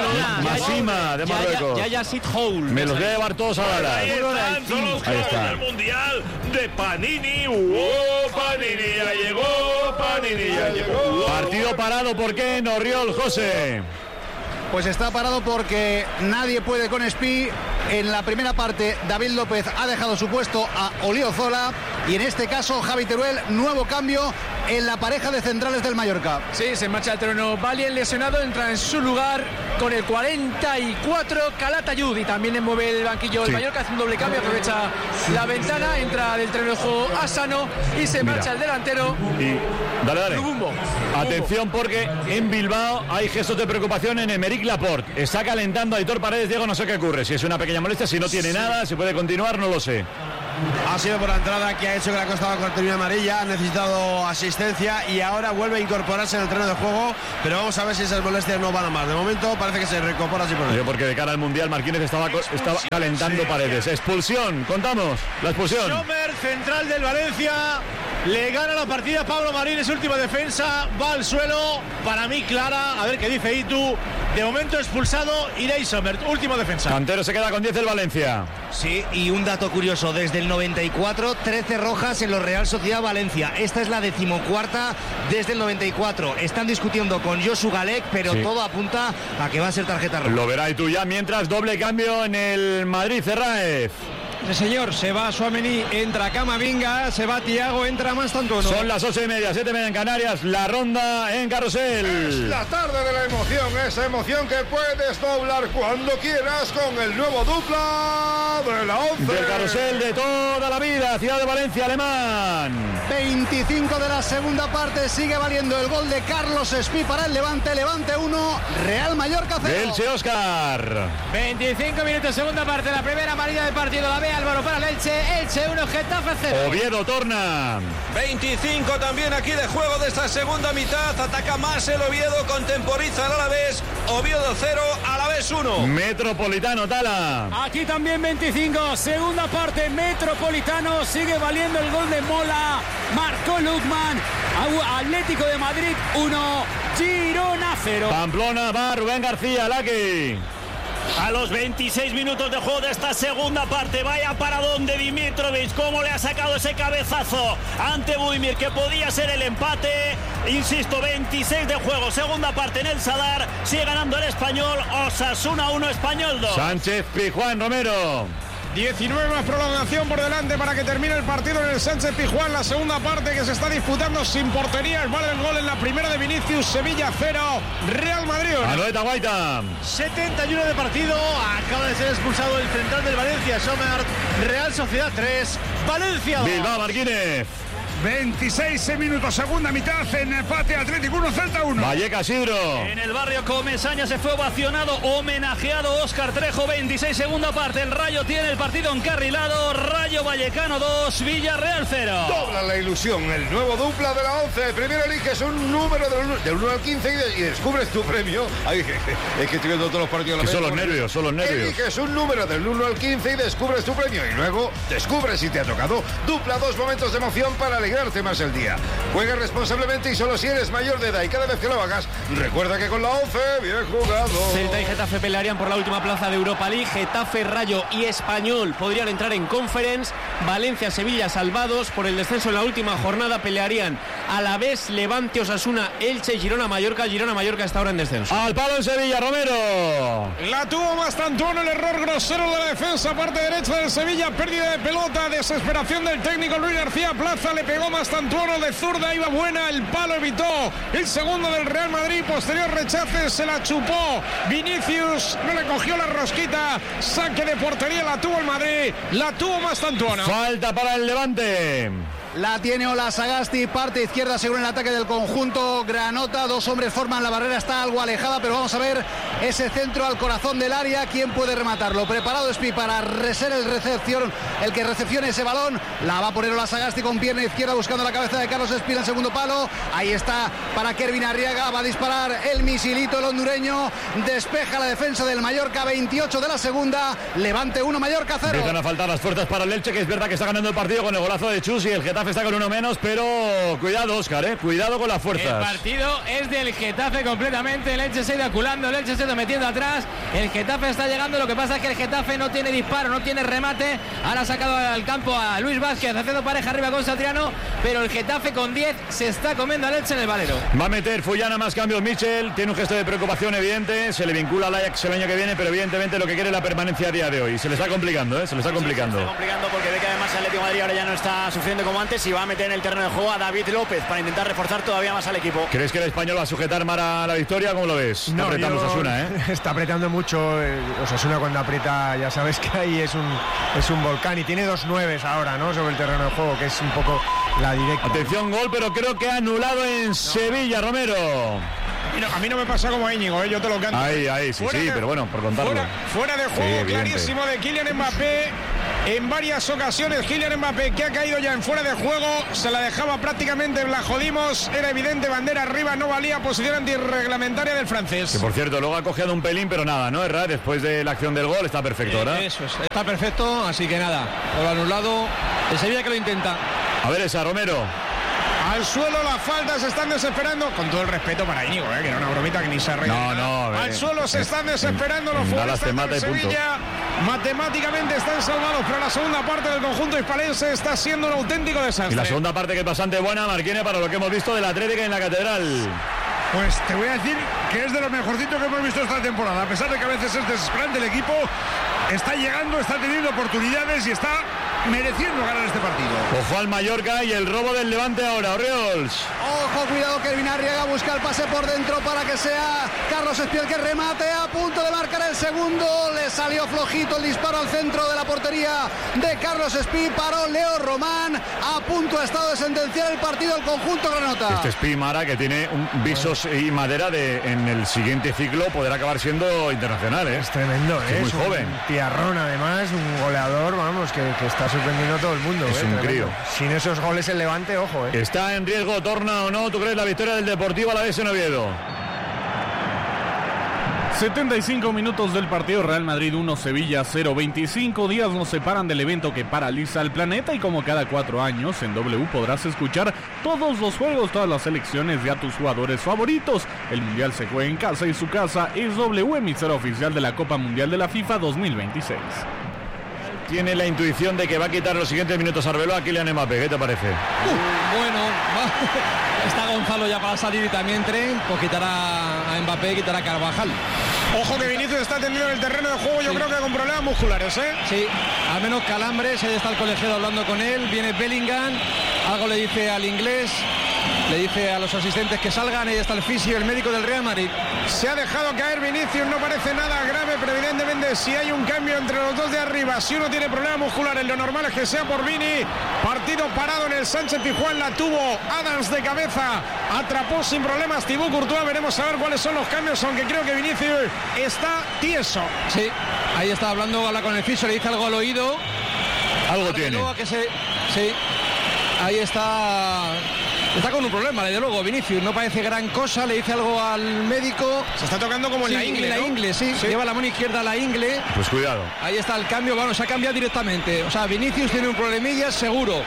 Masima, de Marruecos. Ya, ya, Sit Hole. Me los voy a llevar todos a la. Ahí están, son los cromos del Mundial de Panini. ¡Oh, Panini ya llegó! Panini ya llegó. Partido parado, ¿por qué? En Orriol, José. Pues está parado porque nadie puede con Espí. En la primera parte David López ha dejado su puesto a Oliozola y en este caso Javi Teruel, nuevo cambio en la pareja de centrales del Mallorca. Sí, se marcha el terreno Valien lesionado, entra en su lugar con el cuarenta y cuatro Calatayud y también le mueve el banquillo el sí. Mallorca, hace un doble cambio, aprovecha la ventana, entra del terreno de juego Asano y se marcha Mira. el delantero. Y dale, dale. Lubumbo. Atención porque en Bilbao hay gestos de preocupación en Emerick Laporte. Está calentando a Aitor Paredes. Diego, no sé qué ocurre. Si es una pequeña molestia, si no tiene sí. nada, si puede continuar, no lo sé. Ha sido por la entrada que ha hecho que le ha costado cartulina amarilla, ha necesitado asistencia y ahora vuelve a incorporarse en el terreno de juego, pero vamos a ver si esas molestias no van a más. De momento parece que se recupera así por ahí. Porque de cara al Mundial Marquínez estaba, estaba calentando sí, Paredes. Expulsión, contamos, la expulsión. Sommer, central del Valencia, le gana la partida a Pablo Marín, es última defensa, va al suelo, para mí clara, a ver qué dice Itu. De momento expulsado Irei Sommer, última defensa. Cantero se queda con diez del Valencia. Sí, y un dato curioso, desde el noventa y cuatro, trece rojas en los Real Sociedad Valencia. Esta es la decimocuarta desde el noventa y cuatro. Están discutiendo con Josu Galek, pero sí. todo apunta a que va a ser tarjeta roja. Lo verá Itu ya, mientras doble cambio en el Madrid, Cerraez. Sí, señor, se va Tchouaméni, entra Camavinga, se va Thiago, entra Mastantuono. Son las ocho y media, siete y media en Canarias, la ronda en Carrusel. Es la tarde de la emoción, esa emoción que puedes doblar cuando quieras con el nuevo dupla de la once. Del Carrusel de toda la vida, Ciudad de Valencia, Alemán. veinticinco de la segunda parte, sigue valiendo el gol de Carlos Espí para el Levante, Levante uno, Real Mallorca cero. Elche, Óscar. veinticinco minutos, segunda parte, la primera amarilla del partido, la ve Álvaro para el Elche, Elche uno, Getafe cero. Oviedo torna. veinticinco también aquí de juego de esta segunda mitad, ataca más el Oviedo, contemporiza el Alavés, Oviedo cero, Alavés uno. Metropolitano, Tala. Aquí también veinticinco, segunda parte, Metropolitano, sigue valiendo el gol de Mola, marcó Lukman, Atlético de Madrid uno, Girona cero. Pamplona va Rubén García, Laki. A los veintiséis minutos de juego de esta segunda parte, vaya paradón de Dimitrovic, cómo le ha sacado ese cabezazo ante Budimir, que podía ser el empate. Insisto, veintiséis de juego, segunda parte en el Sadar, sigue ganando el Español, Osasuna uno, Español dos. Sánchez Pizjuán, Romero. diecinueve más prolongación por delante para que termine el partido en el Sánchez Pizjuán, la segunda parte que se está disputando sin porterías. Vale el gol en la primera de Vinicius, Sevilla cero, Real Madrid uno. Anoeta Guaita. setenta y uno de partido, acaba de ser expulsado el central del Valencia, Sommer. Real Sociedad tres, Valencia dos. Bilbao, Marquínez. veintiséis minutos, segunda mitad en empate, Atlético uno, Celta uno. Vallecas, Isidro. En el barrio Comesaña se fue ovacionado, homenajeado Óscar Trejo, veintiséis segunda parte, el Rayo tiene el partido encarrilado, Rayo Vallecano dos, Villarreal cero. Dobla la ilusión, el nuevo dupla de la once, primero eliges un número del uno al quince y, de, y descubres tu premio. Ay, es que estoy viendo todos los partidos. Que son los nervios, son los nervios. Eliges un número del uno al quince y descubres tu premio y luego descubres si te ha tocado. Dupla, dos momentos de emoción para alegrarte más el día. Juega responsablemente y solo si eres mayor de edad, y cada vez que lo hagas, recuerda que con la once, bien jugado. Celta y Getafe pelearían por la última plaza de Europa League. Getafe, Rayo y Español podrían entrar en Conference. Valencia, Sevilla salvados por el descenso en la última jornada, pelearían Alavés, Levante, Osasuna, Elche, Girona, Mallorca. Girona, Mallorca está ahora en descenso. Al palo en Sevilla, Romero. La tuvo Mastantuono, el error grosero de la defensa, parte derecha del Sevilla, pérdida de pelota, desesperación del técnico Luis García Plaza, le pegó Mastantuono de zurda, iba buena, el palo evitó el segundo del Real Madrid, posterior rechace, se la chupó Vinicius, no le cogió la rosquita, saque de portería, la tuvo el Madrid, la tuvo Mastantuono. Falta para el Levante. La tiene Ola Sagasti, parte izquierda según el ataque del conjunto granota. Dos hombres forman la barrera, está algo alejada, pero vamos a ver ese centro al corazón del área. ¿Quién puede rematarlo? Preparado Espi para ser el recepción, el que recepcione ese balón. La va a poner Ola Sagasti con pierna izquierda buscando la cabeza de Carlos Espí en el segundo palo. Ahí está para Kervin Arriaga, va a disparar el misilito, el hondureño. Despeja la defensa del Mallorca, veintiocho de la segunda. Levante uno, Mallorca cero. Empiezan a faltar las fuerzas para el Elche, que es verdad que está ganando el partido con el golazo de Chus, y el Getafe Getafe está con uno menos, pero cuidado, Óscar, eh, cuidado con las fuerzas. El partido es del Getafe completamente. El Elche se ha ido aculando, el Elche se ha ido metiendo atrás. El Getafe está llegando. Lo que pasa es que el Getafe no tiene disparo, no tiene remate. Ahora ha sacado al campo a Luis Vázquez haciendo pareja arriba con Satriano. Pero el Getafe con diez se está comiendo al Elche en el Valero. Va a meter Fullana más cambios Michel. Tiene un gesto de preocupación evidente. Se le vincula al Ajax el año que viene, pero evidentemente lo que quiere es la permanencia a día de hoy. Se le está complicando, ¿eh? Se le está complicando. Sí, se está complicando porque ve que además el Atlético de Madrid ahora ya no está sufriendo como antes y va a meter en el terreno de juego a David López para intentar reforzar todavía más al equipo. ¿Crees que el español va a sujetar Mara la victoria? ¿Cómo lo ves? Está no, apretando yo... Osasuna, ¿eh? Está apretando mucho. eh, Osasuna cuando aprieta, ya sabes que ahí es un, es un volcán y tiene dos nueves ahora, ¿no? Sobre el terreno de juego, que es un poco la directa. Atención, gol, pero creo que ha anulado en Sevilla, Romero. A mí, no, a mí no me pasa como a Íñigo, ¿eh? Yo te lo canto. Ahí, ahí, sí, Fuera sí, de, pero bueno, por contarlo. Fuera, fuera de juego Sí, clarísimo de Kylian Mbappé. En varias ocasiones Kylian Mbappé, que ha caído ya en fuera de juego, se la dejaba prácticamente, la jodimos, era evidente, bandera arriba, no valía, posición antirreglamentaria del francés. Que por cierto, luego ha cogido un pelín, pero nada, ¿no? Errar después de la acción del gol, está perfecto, ¿verdad? Eh, eso es, está perfecto, así que nada, por anulado, el Sevilla que lo intenta. A ver esa, Romero. Al suelo las faltas, se están desesperando, con todo el respeto para Íñigo, ¿eh? Que era una bromita que ni se reía. No, no, Al eh, suelo se eh, están desesperando los Dallas te futbolistas mata de y punto. Sevilla. Matemáticamente están salvados, pero la segunda parte del conjunto hispalense está siendo un auténtico desastre. Y la segunda parte que es bastante buena, Marquine, para lo que hemos visto del Atlético en la Catedral. Pues te voy a decir que es de lo mejorcito que hemos visto esta temporada. A pesar de que a veces es desesperante, el equipo está llegando, está teniendo oportunidades y está mereciendo ganar este partido. Ojo al Mallorca y el robo del Levante ahora, Oriols. Ojo, cuidado, que Kevin Arriaga busca el pase por dentro para que sea Carlos Espiel que remate, a punto de marcar el segundo. Le salió flojito el disparo al centro de la portería de Carlos Espiel. Paró Leo Román. A punto ha estado de sentenciar el partido el conjunto granota. Este Espiel, Mara, que tiene un visos y madera de en el siguiente ciclo poder acabar siendo internacional, ¿eh? Es tremendo, ¿eh? Es muy es un joven. Tiarrón, además, un goleador, vamos, que, que está sorprendiendo a todo el mundo. Es ¿eh? un Tremendo. crío. Sin esos goles el Levante, ojo, ¿eh? ¿Está en riesgo, torna o no? ¿Tú crees la victoria del Deportivo a la vez en Oviedo? setenta y cinco minutos del partido, Real Madrid uno, Sevilla cero. veinticinco días nos separan del evento que paraliza al planeta y como cada cuatro años en W podrás escuchar todos los juegos, todas las selecciones y a tus jugadores favoritos. El Mundial se juega en casa y su casa es W, emisora oficial de la Copa Mundial de la FIFA dos mil veintiséis. Tiene la intuición de que va a quitar los siguientes minutos a Arbeloa a Kylian Mbappé. ¿Qué te parece? Uh, bueno, va, está Gonzalo ya para salir y también Tren, pues quitará a Mbappé y quitará a Carvajal. Ojo que Vinicius está tendido en el terreno de juego, yo Sí. creo que con problemas musculares, ¿eh? Sí, al menos calambres, ahí está el colegiado hablando con él, viene Bellingham, algo le dice al inglés, le dice a los asistentes que salgan, ahí está el fisio, el médico del Real Madrid. Se ha dejado caer Vinicius, no parece nada grave, pero evidentemente si hay un cambio entre los dos de arriba, si uno tiene problemas musculares, lo normal es que sea por Vini. Partido parado en el Sánchez Pizjuán, la tuvo Adams de cabeza, atrapó sin problemas Thibaut Courtois, veremos a ver cuáles son los cambios, aunque creo que Vinicius está tieso. Sí, ahí está hablando, habla con el fisio, le dice algo al oído. Algo tiene. Que se, sí, ahí está... Está con un problema, desde luego, Vinicius, no parece gran cosa, le dice algo al médico. Se está tocando como en sí, la ingle, en la ¿no? ingle, sí. Sí. Lleva la mano izquierda a la ingle. Pues cuidado. Ahí está el cambio, bueno, se ha cambiado directamente. O sea, Vinicius tiene un problemilla seguro.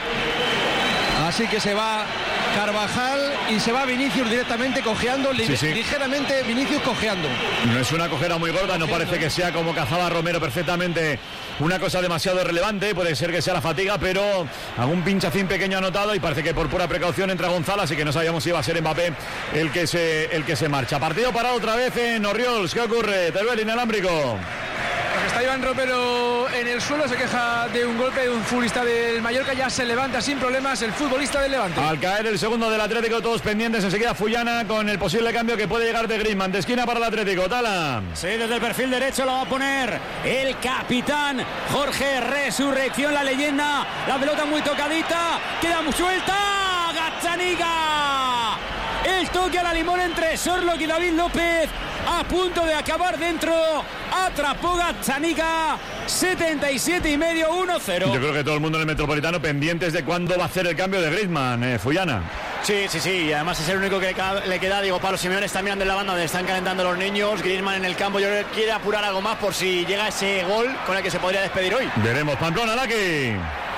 Así que se va Carvajal y se va Vinicius directamente cojeando, Sí, sí. ligeramente Vinicius cojeando. No es una cojera muy gorda, no parece que sea como cazaba Romero perfectamente una cosa demasiado relevante, puede ser que sea la fatiga, pero algún pinchacín pequeño anotado y parece que por pura precaución entra Gonzalo, así que no sabíamos si iba a ser Mbappé el que se, el que se marcha. Partido parado otra vez en Oriols, ¿qué ocurre? Teruel inalámbrico. Está Iván Romero en el suelo, se queja de un golpe de un futbolista del Mallorca, ya se levanta sin problemas el futbolista del Levante. Al caer el segundo del Atlético, todos pendientes, enseguida Fullana con el posible cambio que puede llegar de Griezmann, de esquina para el Atlético, Tala. Sí, desde el perfil derecho lo va a poner el capitán Jorge Resurrección, la leyenda, la pelota muy tocadita, queda muy suelta, Gazzaniga, el toque a la limón entre Sorlock y David López, a punto de acabar dentro, atrapó Gazzaniga, setenta y siete y medio, uno cero. Yo creo que todo el mundo en el Metropolitano pendientes de cuándo va a hacer el cambio de Griezmann, eh, Fullana. Sí, sí, sí, y además es el único que le queda, le queda Diego Pablo Simeone está mirando en la banda donde están calentando los niños, Griezmann en el campo, yo creo que quiere apurar algo más por si llega ese gol con el que se podría despedir hoy. Veremos, Pamplona, Laki.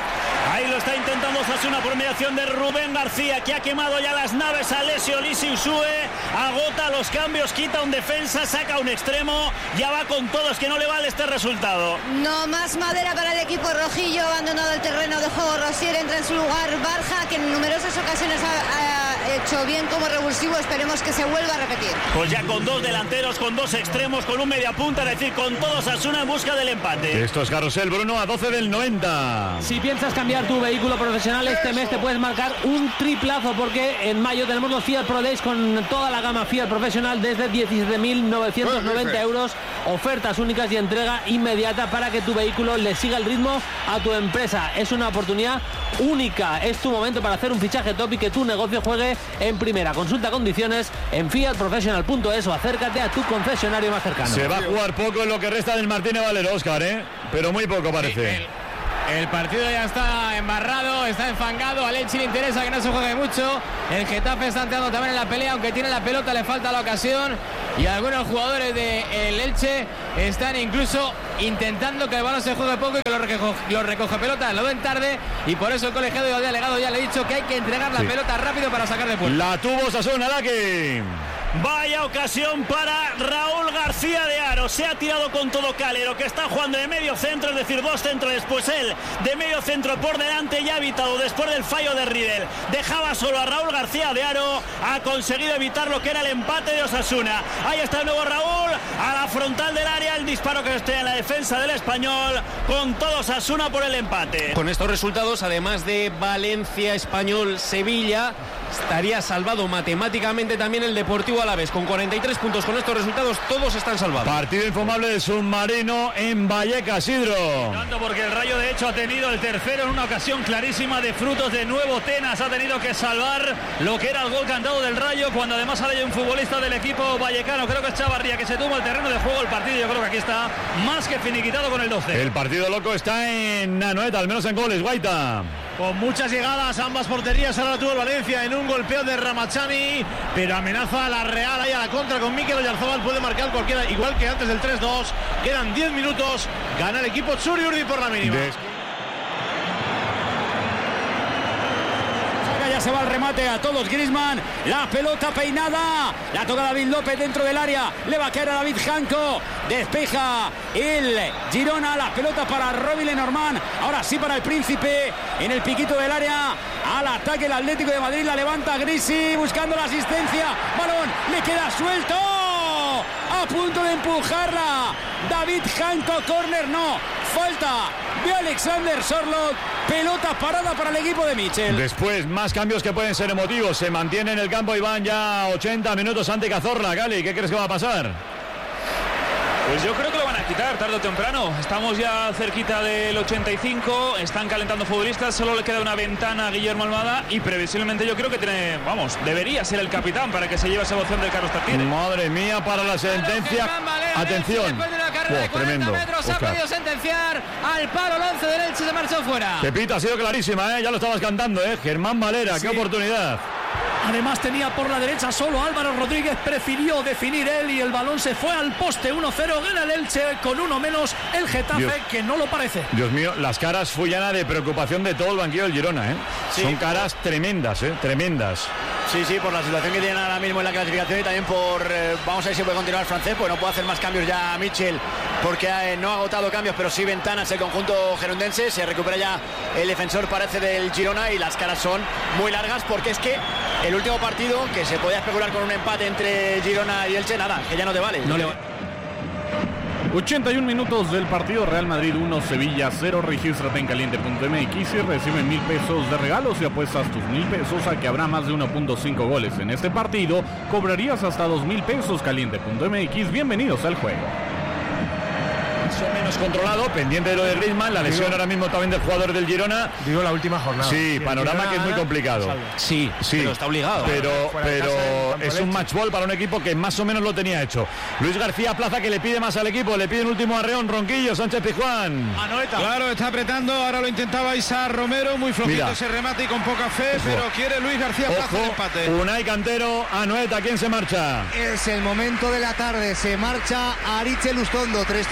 Ahí lo está intentando Osasuna por mediación de Rubén García, que ha quemado ya las naves a Alessio Lisi Usue. Agota los cambios, quita un defensa, saca un extremo. Ya va con todos, que no le vale este resultado. No más madera para el equipo rojillo. Abandonado el terreno de juego Rosier. Entra en su lugar Barja, que en numerosas ocasiones ha, ha hecho bien como revulsivo. Esperemos que se vuelva a repetir. Pues ya con dos delanteros, con dos extremos, con un mediapunta, es decir, con todos Osasuna en busca del empate. Esto es Carrusel, Bruno, a doce del noventa. Si piensas cambiar tu vehículo profesional, este mes te puedes marcar un triplazo, porque en mayo tenemos los Fiat Pro Days con toda la gama Fiat profesional desde diecisiete mil novecientos noventa euros. Ofertas únicas y entrega inmediata para que tu vehículo le siga el ritmo a tu empresa. Es una oportunidad única. Es tu momento para hacer un fichaje top y que tu negocio juegue en primera. Consulta condiciones en fiat professional punto es o acércate a tu concesionario más cercano. Se va a jugar poco en lo que resta del Martínez Valero, Óscar, ¿eh? Pero muy poco parece. Sí, el, el partido ya está embarrado, está enfangado. A Elche le interesa que no se juegue mucho. El Getafe está entrando también en la pelea, aunque tiene la pelota, le falta la ocasión. Y algunos jugadores del Elche están incluso intentando que el balón se juegue poco y que lo recoge, lo recoge pelota, lo ven tarde, y por eso el colegiado de delegado ya le ha dicho que hay que entregar la sí. pelota rápido para sacar de puerta. La tuvo Osasuna, Laki. Vaya ocasión para Raúl García de Haro. Se ha tirado con todo Calero, que está jugando de medio centro, es decir, dos centros después él de medio centro por delante, ya ha evitado después del fallo de Riedel. Dejaba solo a Raúl García de Haro, ha conseguido evitar lo que era el empate de Osasuna. Ahí está el nuevo Raúl, a la frontal del área, el disparo que esté en la defensa del Español, con todo Osasuna por el empate. Con estos resultados, además de Valencia, Español, Sevilla, estaría salvado matemáticamente también el Deportivo Alavés. Con cuarenta y tres puntos, con estos resultados todos están salvados. Partido infumable de Submarino en Vallecas, Isidro. Porque el Rayo de hecho ha tenido el tercero en una ocasión clarísima de frutos de nuevo. Tenas ha tenido que salvar lo que era el gol cantado del Rayo, cuando además hay un futbolista del equipo vallecano, creo que es Chavarría, que se toma el terreno de juego el partido. Yo creo que aquí está más que finiquitado con el doce. El partido loco está en Anoeta, al menos en goles, Guaita. Con muchas llegadas, ambas porterías. Ahora tuvo el Valencia en un golpeo de Ramachani, pero amenaza a la Real ahí a la contra con Mikel Oyarzabal. Puede marcar cualquiera, igual que antes del tres dos. Quedan diez minutos. Gana el equipo Txuri Urdin por la mínima. Des- Ya se va el remate a todos Griezmann, la pelota peinada, la toca David López dentro del área, le va a caer a David Janko, despeja el Girona, la pelota para Robin Lenormand, ahora sí para el Príncipe, en el piquito del área, al ataque el Atlético de Madrid, la levanta Grisi, buscando la asistencia, balón, le queda suelto, a punto de empujarla, David Janko, córner, no, falta de Alexander Sorloth, pelota parada para el equipo de Michel. Después, más cambios que pueden ser emotivos. Se mantiene en el campo Iván ya ochenta minutos ante Cazorla. Gali, ¿qué crees que va a pasar? Pues yo creo que lo van a quitar tarde o temprano. Estamos ya cerquita del ochenta y cinco, están calentando futbolistas, solo le queda una ventana a Guillermo Almada y previsiblemente yo creo que tiene, vamos, debería ser el capitán para que se lleve esa opción del Carlos Tartiere. Madre mía, para la sentencia. Atención. Después de una carrera oh, de cuarenta tremendo. metros ha podido sentenciar al palo, el once del Elche se marchó fuera. Pepita, ha sido clarísima, ¿eh? Ya lo estabas cantando, ¿eh? Germán Valera, sí. Qué oportunidad. Además tenía por la derecha solo Álvaro Rodríguez, prefirió definir él y el balón se fue al poste. Uno cero, gana el Elche con uno menos el Getafe, Dios. Que no lo parece. Dios mío, las caras Fullana de preocupación de todo el banquillo del Girona, ¿eh? Sí. Son caras tremendas, ¿eh? Tremendas. Sí, sí, por la situación que tienen ahora mismo en la clasificación y también por, eh, vamos a ver si puede continuar el francés, pues no puede hacer más cambios ya Michel, porque eh, no ha agotado cambios, pero sí ventanas el conjunto gerundense, se recupera ya el defensor parece del Girona y las caras son muy largas, porque es que el último partido, que se podía especular con un empate entre Girona y Elche, nada, que ya no te vale. No le va. ochenta y un minutos del partido, Real Madrid uno, Sevilla cero. Regístrate en caliente punto m x y recibe mil pesos de regalos y apuestas tus mil pesos a que habrá más de uno punto cinco goles en este partido. Cobrarías hasta dos mil pesos. caliente punto m x, bienvenidos al juego. Más o menos controlado, pendiente de lo de Griezmann, la lesión digo, ahora mismo también del jugador del Girona. Digo la última jornada. Sí, panorama que es muy complicado. Sí, sí, pero está obligado. Pero, pero es un match ball para un equipo que más o menos lo tenía hecho. Luis García Plaza, que le pide más al equipo, le pide un último arreón, Ronquillo, Sánchez Pizjuán. Anoeta. Claro, está apretando, ahora lo intentaba Isa Romero, muy flojito Mira. ese remate y con poca fe, Ojo. pero quiere Luis García Plaza el empate. Unai Cantero, Anoeta, ¿quién se marcha? Es el momento de la tarde, se marcha Aritxe Lustondo, trescientos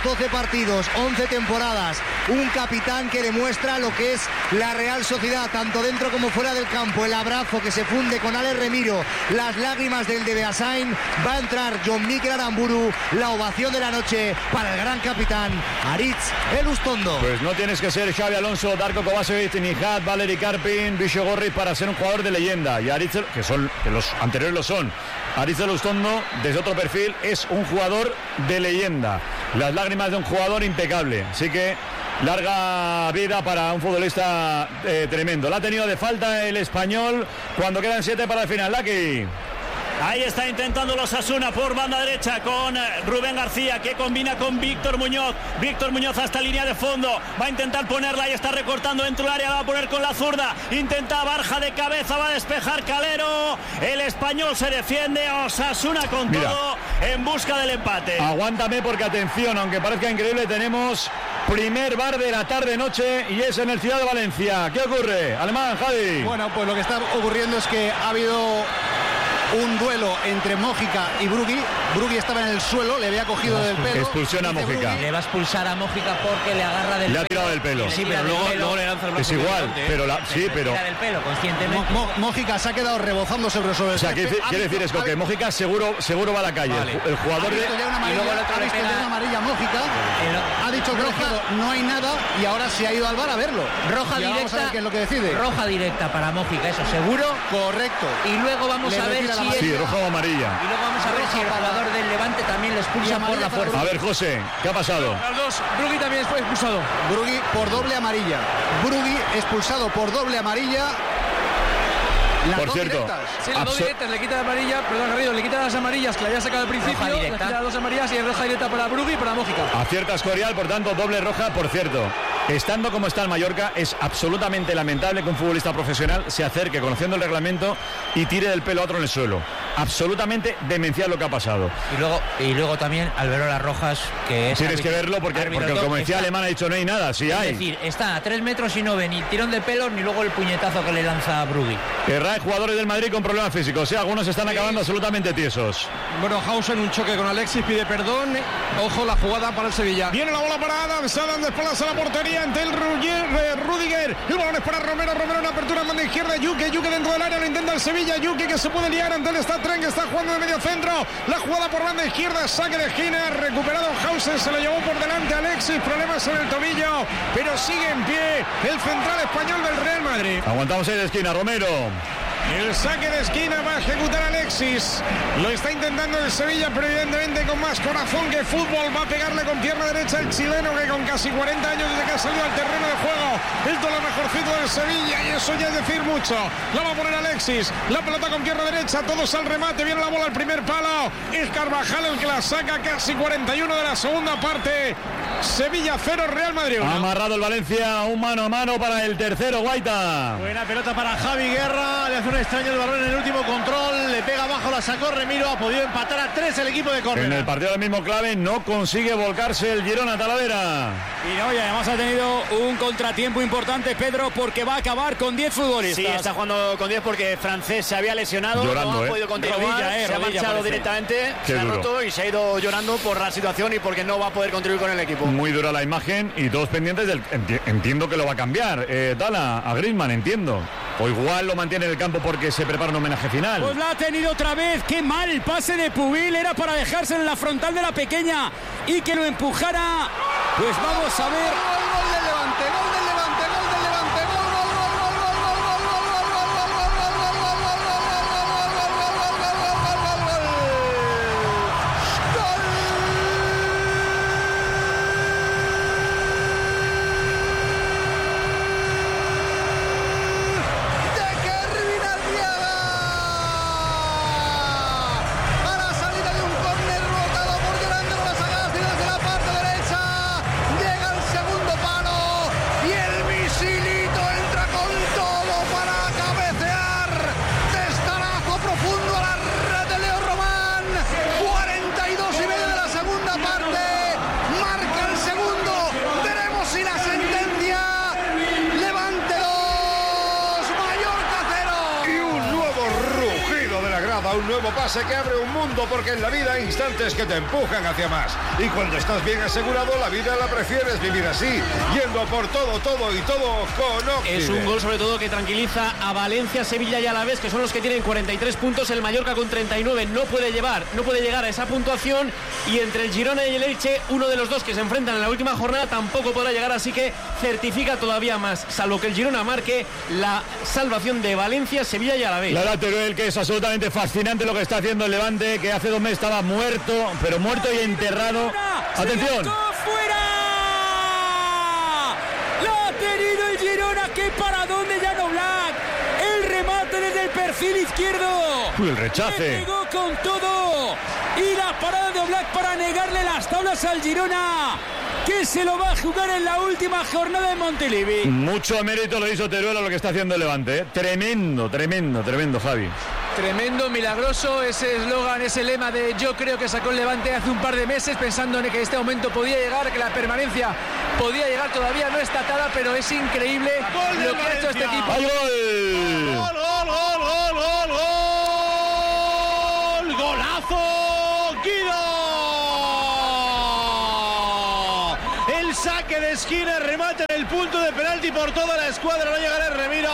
doce partidos, once temporadas, un capitán que demuestra lo que es la Real Sociedad, tanto dentro como fuera del campo, el abrazo que se funde con Alex Remiro, las lágrimas del de Beasain, va a entrar John Mikel Aramburu, la ovación de la noche para el gran capitán Aritz Elustondo. Pues no tienes que ser Xabi Alonso, Darko Kovacevic, Nihat, Valery Karpin, Visho Gorric para ser un jugador de leyenda, y Aritz, que son, que los anteriores lo son. Aritz Elustondo, desde otro perfil, es un jugador de leyenda. Las lágrimas de un jugador impecable. Así que larga vida para un futbolista eh, tremendo. La ha tenido de falta el español cuando quedan siete para el final. Lucky. Ahí está intentando los Osasuna por banda derecha con Rubén García, que combina con Víctor Muñoz. Víctor Muñoz hasta línea de fondo. Va a intentar ponerla y está recortando dentro del área. Va a poner con la zurda. Intenta Barja de cabeza. Va a despejar Calero. El español se defiende. Osasuna con Mira. todo en busca del empate. Aguántame porque atención, aunque parezca increíble, tenemos primer bar de la tarde-noche y es en el Ciudad de Valencia. ¿Qué ocurre? Alemán, Javi. Bueno, pues lo que está ocurriendo es que ha habido un duelo entre Mójica y Brugui. Brugui estaba en el suelo, le había cogido del pelo. Expulsión a Mójica. Le va a expulsar a Mójica porque le agarra del Le ha tirado del pelo. Sí, pero luego, luego le lanza el brazo. Es igual, pero la, sí, pero. Del pelo, conscientemente. Mo, Mójica se ha quedado rebozando sobre sobre el O sea, quiere, quiere decir esto, que Mójica seguro, seguro va a la calle. Vale. El, el jugador de. Ya una amarilla, y luego el otro ha visto ya una amarilla Mójica. El, ha dicho que roja, no hay nada y ahora se ha ido al bar a verlo. Roja y directa. Vamos a ver qué es lo que decide. Roja directa para Mójica, eso seguro. Correcto. Y luego vamos le a ver si. Sí, roja o amarilla. Y luego vamos a ver si el jugador del Levante también le expulsa por la fuerza. A ver, José, ¿qué ha pasado? Las dos, Brugui también fue expulsado. Brugui por doble amarilla. Brugui expulsado por doble amarilla. Las por cierto, sí, las dos directas, le quita la amarilla, perdón, Garrido, le quita las amarillas que le había sacado al principio, le quita las dos amarillas y roja directa para Brugui y para Mójica. Acierta Escorial, por tanto, doble roja, por cierto. Estando como está el Mallorca, es absolutamente lamentable que un futbolista profesional se acerque conociendo el reglamento y tire del pelo a otro en el suelo. Absolutamente demencial lo que ha pasado. Y luego, y luego también Alberola Rojas, que es... Tienes que verlo porque, porque como decía Alemán ha dicho no hay nada, sí hay. Es decir, está a tres metros y no ve ni tirón de pelo ni luego el puñetazo que le lanza a Brugui. Errae, jugadores del Madrid con problemas físicos, ¿sí? Algunos están acabando absolutamente tiesos. Bueno, Hausen, un choque con Alexis, pide perdón. Ojo la jugada para el Sevilla. Viene la bola para Adams, Adams de espaldas a la portería ante el Rudiger. El balón es para Romero, Romero en apertura en banda izquierda. Yuke, Yuke dentro del área, lo intenta el Sevilla. Yuke que se puede liar ante el Statren, que está jugando de medio centro. La jugada por banda izquierda, saque de esquina, recuperado Hausen, se lo llevó por delante Alexis, problemas en el tobillo, pero sigue en pie el central español del Real Madrid. Aguantamos ahí de esquina, Romero. El saque de esquina va a ejecutar Alexis. Lo está intentando el Sevilla, pero evidentemente con más corazón que fútbol. Va a pegarle con pierna derecha el chileno, que con casi cuarenta años desde que ha salido al terreno de juego es de lo mejorcito del Sevilla, y eso ya es decir mucho. La va a poner Alexis, la pelota con pierna derecha, todos al remate, viene la bola al primer palo. Es Carvajal el que la saca, casi cuarenta y uno de la segunda parte. Sevilla cero, Real Madrid uno. Amarrado el Valencia, un mano a mano para el tercero, Guaita. Buena pelota para Javi Guerra, le hace un extraño el balón en el último control, le pega abajo, la sacó Remiro, ha podido empatar a tres el equipo de Córdoba. En el partido del mismo clave no consigue volcarse el Girona, Talavera. Y no, y además ha tenido un contratiempo importante, Pedro, porque va a acabar con diez futbolistas. Sí, está jugando con diez porque Francés se había lesionado, llorando, no ha eh. podido continuar, rodilla, eh, se rodilla, ha marchado parece. directamente, Qué se ha duro. roto y se ha ido llorando por la situación y porque no va a poder contribuir con el equipo. Muy dura la imagen y todos pendientes del... enti- Entiendo que lo va a cambiar. Eh, Tala, a Griezmann, entiendo. O igual lo mantiene en el campo porque se prepara un homenaje final. Pues la ha tenido otra vez. Qué mal el pase de Pubil. Era para dejárselo en la frontal de la pequeña y que lo empujara. Pues vamos a ver. Gol del Levante, gol del Levante, gol del Levante, gol, gol, gol, gol, gol, gol, gol, gol, gol, gol, un nuevo pase que abre un mundo, porque en la vida hay instantes que te empujan hacia más. Y cuando estás bien asegurado, la vida la prefieres vivir así, yendo por todo, todo y todo con Occident. Es un gol sobre todo que tranquiliza a Valencia, Sevilla y Alavés, que son los que tienen cuarenta y tres puntos. El Mallorca con treinta y nueve no puede llevar, no puede llegar a esa puntuación, y entre el Girona y el Elche, uno de los dos que se enfrentan en la última jornada tampoco podrá llegar, así que certifica todavía más, salvo que el Girona marque, la salvación de Valencia, Sevilla y Alavés. La da Teruel, que es absolutamente fascinante lo que está haciendo el Levante, que hace dos meses estaba muerto, pero muerto y enterrado. ¡Atención! ¡Fuera! ¡Lo ha tenido el Girona! ¡Qué para dónde ya no Black! El remate desde el perfil izquierdo. Uy, el rechace. Le pegó con todo. Y la parada de Oblak para negarle las tablas al Girona, que se lo va a jugar en la última jornada de Montilivi. Mucho mérito lo hizo Teruel a lo que está haciendo el Levante, ¿eh? Tremendo, tremendo, tremendo, Javi. Tremendo, milagroso, ese eslogan, ese lema de yo creo que sacó el Levante hace un par de meses, pensando en que este momento podía llegar, que la permanencia podía llegar, todavía no está atada, pero es increíble lo que ha hecho este equipo. ¡Hay gol! ¡Gol, gol, gol, gol, gol, gol! ¡Golazo! ¡Guido! El saque de esquina, remate en el punto de penalti por toda la escuadra, no llegará el Remiro.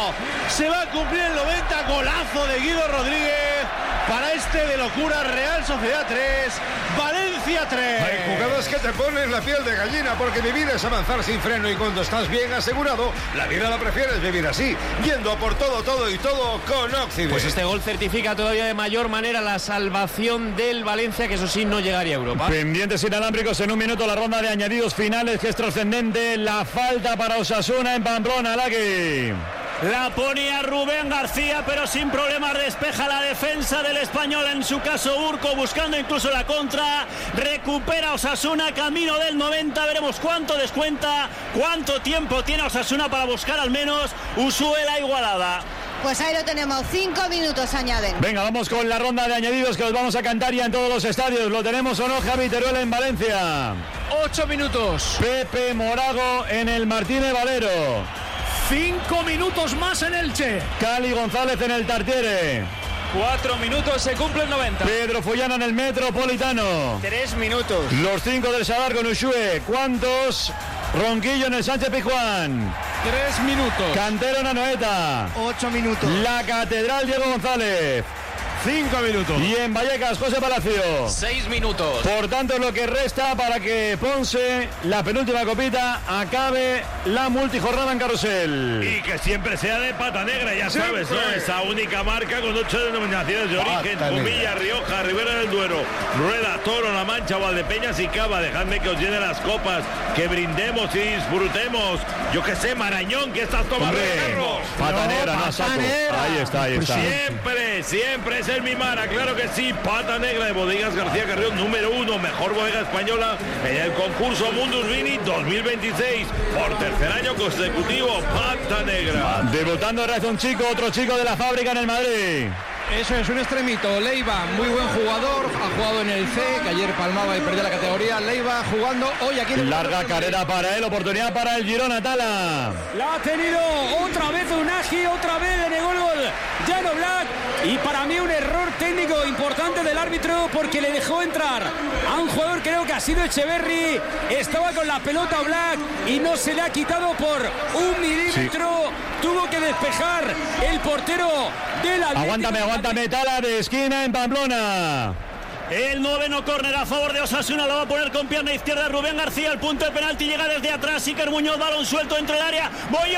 Se va a cumplir el noventa, golazo de Guido Rodríguez para este de locura. Real Sociedad tres, Valencia tres. Hay jugadas que te ponen la piel de gallina, porque vivir es avanzar sin freno, y cuando estás bien asegurado, la vida la prefieres vivir así, yendo a por todo, todo y todo con Occident. Pues este gol certifica todavía de mayor manera la salvación del Valencia, que eso sí no llegaría a Europa. Pendientes inalámbricos en un minuto, la ronda de añadidos finales, que es trascendente. La falta para Osasuna en Pamplona, Laki. La ponía Rubén García, pero sin problemas despeja la defensa del Español, en su caso Urco, buscando incluso la contra. Recupera Osasuna, camino del noventa, veremos cuánto descuenta, cuánto tiempo tiene Osasuna para buscar al menos Usue la igualada. Pues ahí lo tenemos, cinco minutos añaden. Venga, vamos con la ronda de añadidos, que los vamos a cantar ya en todos los estadios. ¿Lo tenemos o no, Javi? Teruel en Valencia. Ocho minutos. Pepe Morago en el Martínez Valero. Cinco minutos más en Elche. Cali González en el Tartiere. Cuatro minutos, se cumple el noventa. Pedro Follana en el Metropolitano. Tres minutos. Los cinco del Sadar con Ushue. ¿Cuántos? Ronquillo en el Sánchez Pizjuán. Tres minutos. Cantero en Anoeta. Ocho minutos. La Catedral Diego González. Cinco minutos. Y en Vallecas, José Palacio. Seis minutos. Por tanto, lo que resta para que Ponce, la penúltima copita, acabe la multijornada en Carrusel. Y que siempre sea de pata negra, ya sabes, ¿no? Esa única marca con ocho denominaciones de origen: Comilla, Rioja, Ribera del Duero, Rueda, Toro, La Mancha, Valdepeñas y Cava. Dejadme que os llene las copas, que brindemos y disfrutemos. Yo que sé, Marañón, que estás tomando, Carlos. Pata negra, no, saco. Ahí está, ahí está. Siempre, siempre es el Mimara, claro que sí. Pata negra de Bodegas García Carrión, número uno, mejor bodega española en el concurso Mundus Vini dos mil veintiséis, por tercer año consecutivo. Pata negra. Debutando Raza un chico, otro chico de la fábrica en el Madrid. Eso es, un extremito. Leiva, muy buen jugador, ha jugado en el C, que ayer palmaba y perdió la categoría. Leiva jugando hoy aquí en Larga carrera para él, oportunidad para el Girona, Tala. La ha tenido otra vez Unagi, otra vez le negó el gol Jan Oblak, y para mí un error técnico importante del árbitro, porque le dejó entrar a un jugador, creo que ha sido Echeverri, estaba con la pelota Oblak y no se le ha quitado por un milímetro. Sí. Tuvo que despejar el portero del Atlético. Aguántame, aguántame, Tala de esquina en Pamplona. El noveno córner a favor de Osasuna, lo va a poner con pierna izquierda Rubén García. El punto de penalti llega desde atrás. Iker Muñoz, balón suelto entre el área.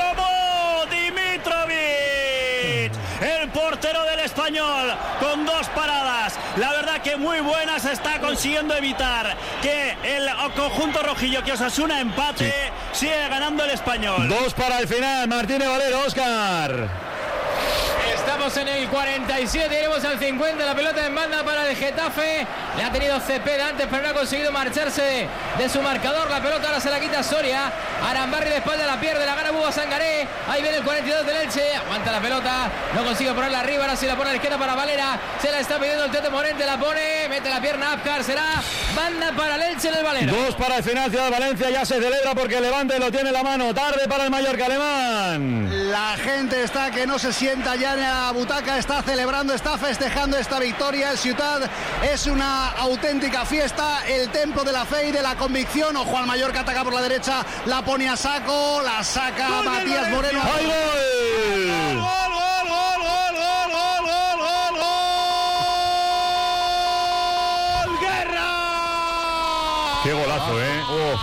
Boyomo Dimitrovic, el portero del Español, con dos paradas. La verdad que muy buenas, está consiguiendo evitar que el conjunto rojillo, que Osasuna empate. Sí. Sigue ganando el Español. Dos para el final, Martínez Valero, Óscar. Estamos en el cuarenta y siete, iremos al cincuenta, la pelota en banda para el Getafe. Le ha tenido Cepeda antes, pero no ha conseguido marcharse de su marcador. La pelota ahora se la quita Soria. Arambarri de espalda la pierde, la gana Buba Sangaré. Ahí viene el cuarenta y dos del Elche. Aguanta la pelota, no consigue ponerla arriba. Ahora sí la pone a la izquierda para Valera. Se la está pidiendo el Tete Morente, la pone, mete la pierna Apcar. Será banda para el Elche en el Valera. Dos para el final, Ciudad de Valencia. Ya se celebra porque Levante lo tiene en la mano. Tarde para el Mallorca alemán. La gente está que no se sienta ya en la butaca, está celebrando, está festejando esta victoria. El Ciutat es una auténtica fiesta, el templo de la fe y de la convicción. Ojo al Mayor que ataca por la derecha, la pone a saco, la saca ¡Gol Matías Moreno. ¡Gol, gol! ¡Gol, gol, gol, gol, gol, gol, gol, gol, gol! ¡Guerra! ¡Qué golazo, eh! Oh.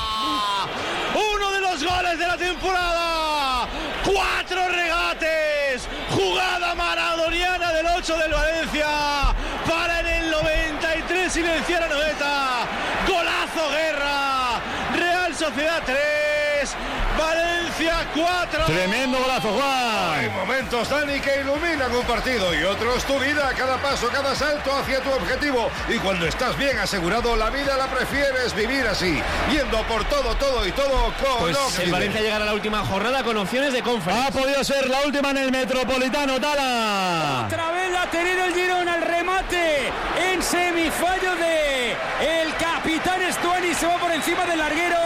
Uno de los goles de la temporada. Cuatro regates. Jugada maradoniana del ocho del Valencia para en el noventa y tres silenciar a Noeta. Golazo Guerra. Real Sociedad tres, Valencia cuatro. Tremendo golazo, Juan. Hay momentos, Dani, que iluminan un partido y otros tu vida, cada paso, cada salto hacia tu objetivo. Y cuando estás bien asegurado, la vida la prefieres vivir así, yendo por todo, todo y todo con Pues Occident. el Valencia llegará a la última jornada con opciones de conferencia. Ha podido ser la última en el Metropolitano, Tala. Otra vez la ha tenido el Girona al remate en semifallo de el capitán Estuani, se va por encima del larguero.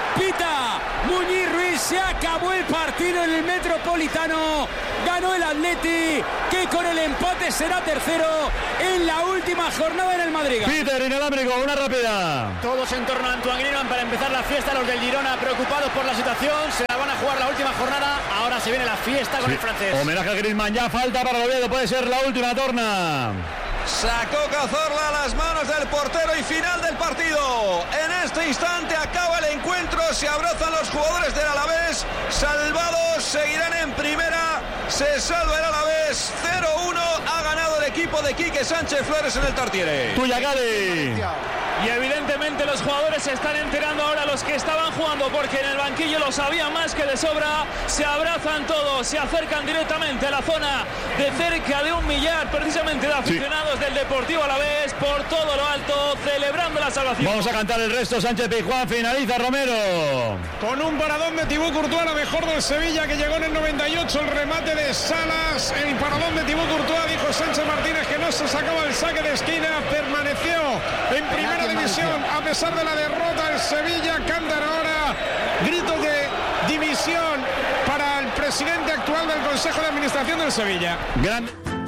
Pita Muñiz Ruiz, se acabó el partido en el Metropolitano. Ganó el Atleti, que con el empate será tercero en la última jornada en el Madrid. Peter, inalámbrico, una rápida. Todos en torno a Antoine Griezmann para empezar la fiesta. Los del Girona preocupados por la situación. Se la van a jugar la última jornada. Ahora se viene la fiesta con Sí. el francés. Homenaje a Griezmann, ya falta para el Oviedo, puede ser la última torna. Sacó Cazorla a las manos del portero y final del partido. En este instante acaba el encuentro, se abrazan los jugadores del Alavés. Salvados, seguirán en primera. Se salva el Alavés. cero uno ha ganado el equipo de Quique Sánchez Flores en el Tartiere. Tuya, Gali. Y evidentemente los jugadores se están enterando ahora, los que estaban jugando, porque en el banquillo lo sabían más que de sobra. Se abrazan todos, se acercan directamente a la zona de cerca de un millar precisamente de aficionados sí. del Deportivo Alavés, por todo lo alto, celebrando la salvación. Vamos a cantar el resto. Sánchez Pizjuán, finaliza Romero. Con un paradón de Thibaut Courtois, la mejor del Sevilla, que llegó en el noventa y ocho, el remate de Salas, el paradón de Thibaut Courtois, dijo Sánchez Martínez que no se sacaba el saque de esquina, permaneció en primera división a pesar de la derrota. El Sevilla cantan ahora gritos de dimisión para el presidente actual del Consejo de Administración del Sevilla. Gran...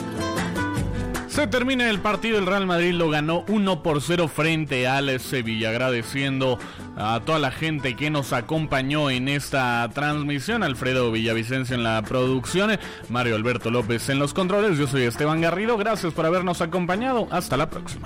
Se termina el partido, el Real Madrid lo ganó uno por cero frente al Sevilla, agradeciendo a toda la gente que nos acompañó en esta transmisión. Alfredo Villavicencio en la producción, Mario Alberto López en los controles, yo soy Esteban Garrido, gracias por habernos acompañado, hasta la próxima.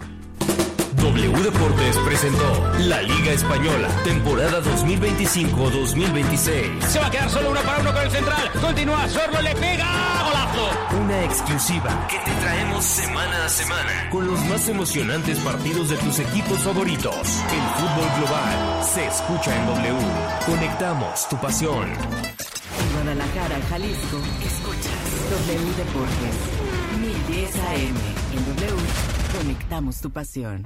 W Deportes presentó La Liga Española, temporada dos mil veinticinco dos mil veintiséis. Se va a quedar solo uno para uno con el central. Continúa, Sorlo le pega, golazo. Una exclusiva que te traemos semana a semana, con los más emocionantes partidos de tus equipos favoritos. El fútbol global se escucha en W. Conectamos tu pasión. En Guadalajara, Jalisco, escuchas W Deportes, mil diez A M. En W, conectamos tu pasión.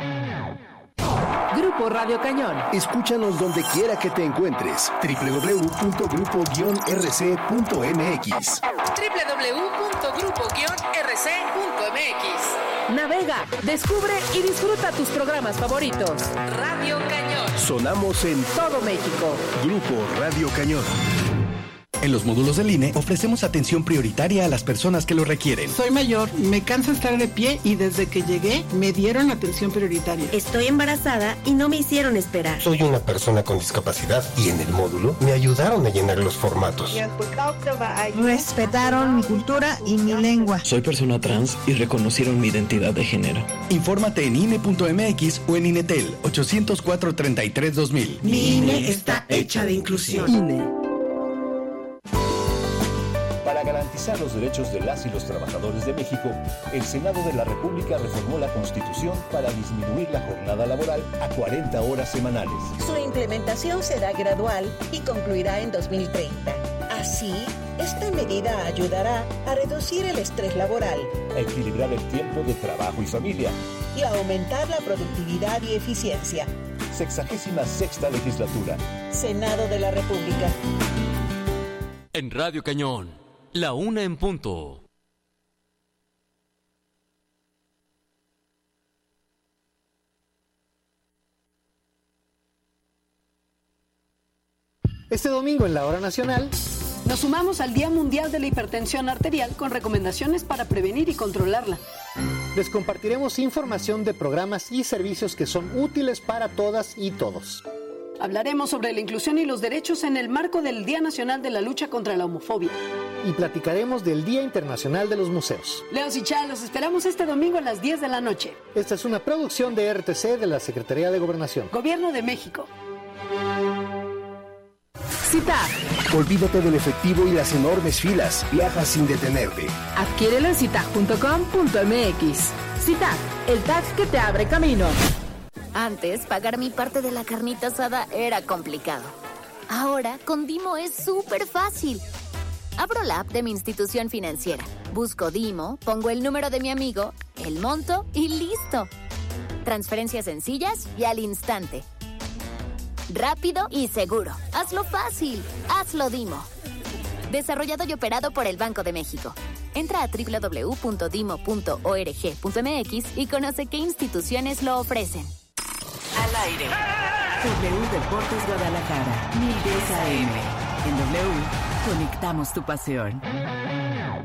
Grupo Radio Cañón. Escúchanos donde quiera que te encuentres. doble u doble u doble u punto grupo guion r c punto m x. doble u doble u doble u punto grupo guion r c punto m x. Navega, descubre y disfruta tus programas favoritos. Radio Cañón. Sonamos en todo México. Grupo Radio Cañón. En los módulos del I N E ofrecemos atención prioritaria a las personas que lo requieren. Soy mayor, me cansa estar de pie y desde que llegué me dieron atención prioritaria. Estoy embarazada y no me hicieron esperar. Soy una persona con discapacidad y en el módulo me ayudaron a llenar los formatos. Respetaron mi cultura y mi lengua. Soy persona trans y reconocieron mi identidad de género. Infórmate en I N E punto m x o en Inetel ochocientos cuatro treinta y tres dos mil. Mi I N E está hecha de inclusión. I N E. Para garantizar los derechos de las y los trabajadores de México, el Senado de la República reformó la Constitución para disminuir la jornada laboral a cuarenta horas semanales. Su implementación será gradual y concluirá en dos mil treinta. Así, esta medida ayudará a reducir el estrés laboral, a equilibrar el tiempo de trabajo y familia y a aumentar la productividad y eficiencia. Sexagésima sexta legislatura. Senado de la República. En Radio Cañón. La una en punto. Este domingo en la Hora Nacional, Nos sumamos al Día Mundial de la Hipertensión Arterial con recomendaciones para prevenir y controlarla. Les compartiremos información de programas y servicios que son útiles para todas y todos. Hablaremos sobre la inclusión y los derechos en el marco del Día Nacional de la Lucha contra la Homofobia. Y platicaremos del Día Internacional de los Museos. Leos y Chá, los esperamos este domingo a las diez de la noche. Esta es una producción de R T C de la Secretaría de Gobernación. Gobierno de México. CITAG. Olvídate del efectivo y las enormes filas. Viaja sin detenerte. Adquiérelo en citag punto com punto m x. CITAG, el tag que te abre camino. Antes, pagar mi parte de la carnita asada era complicado. Ahora, con Dimo es súper fácil. Abro la app de mi institución financiera, busco Dimo, pongo el número de mi amigo, el monto y listo. Transferencias sencillas y al instante. Rápido y seguro. Hazlo fácil. Hazlo Dimo. Desarrollado y operado por el Banco de México. Entra a doble u doble u doble u punto dimo punto org punto m x y conoce qué instituciones lo ofrecen. Al aire. W Deportes Guadalajara. mil diez A M. En W, conectamos tu pasión.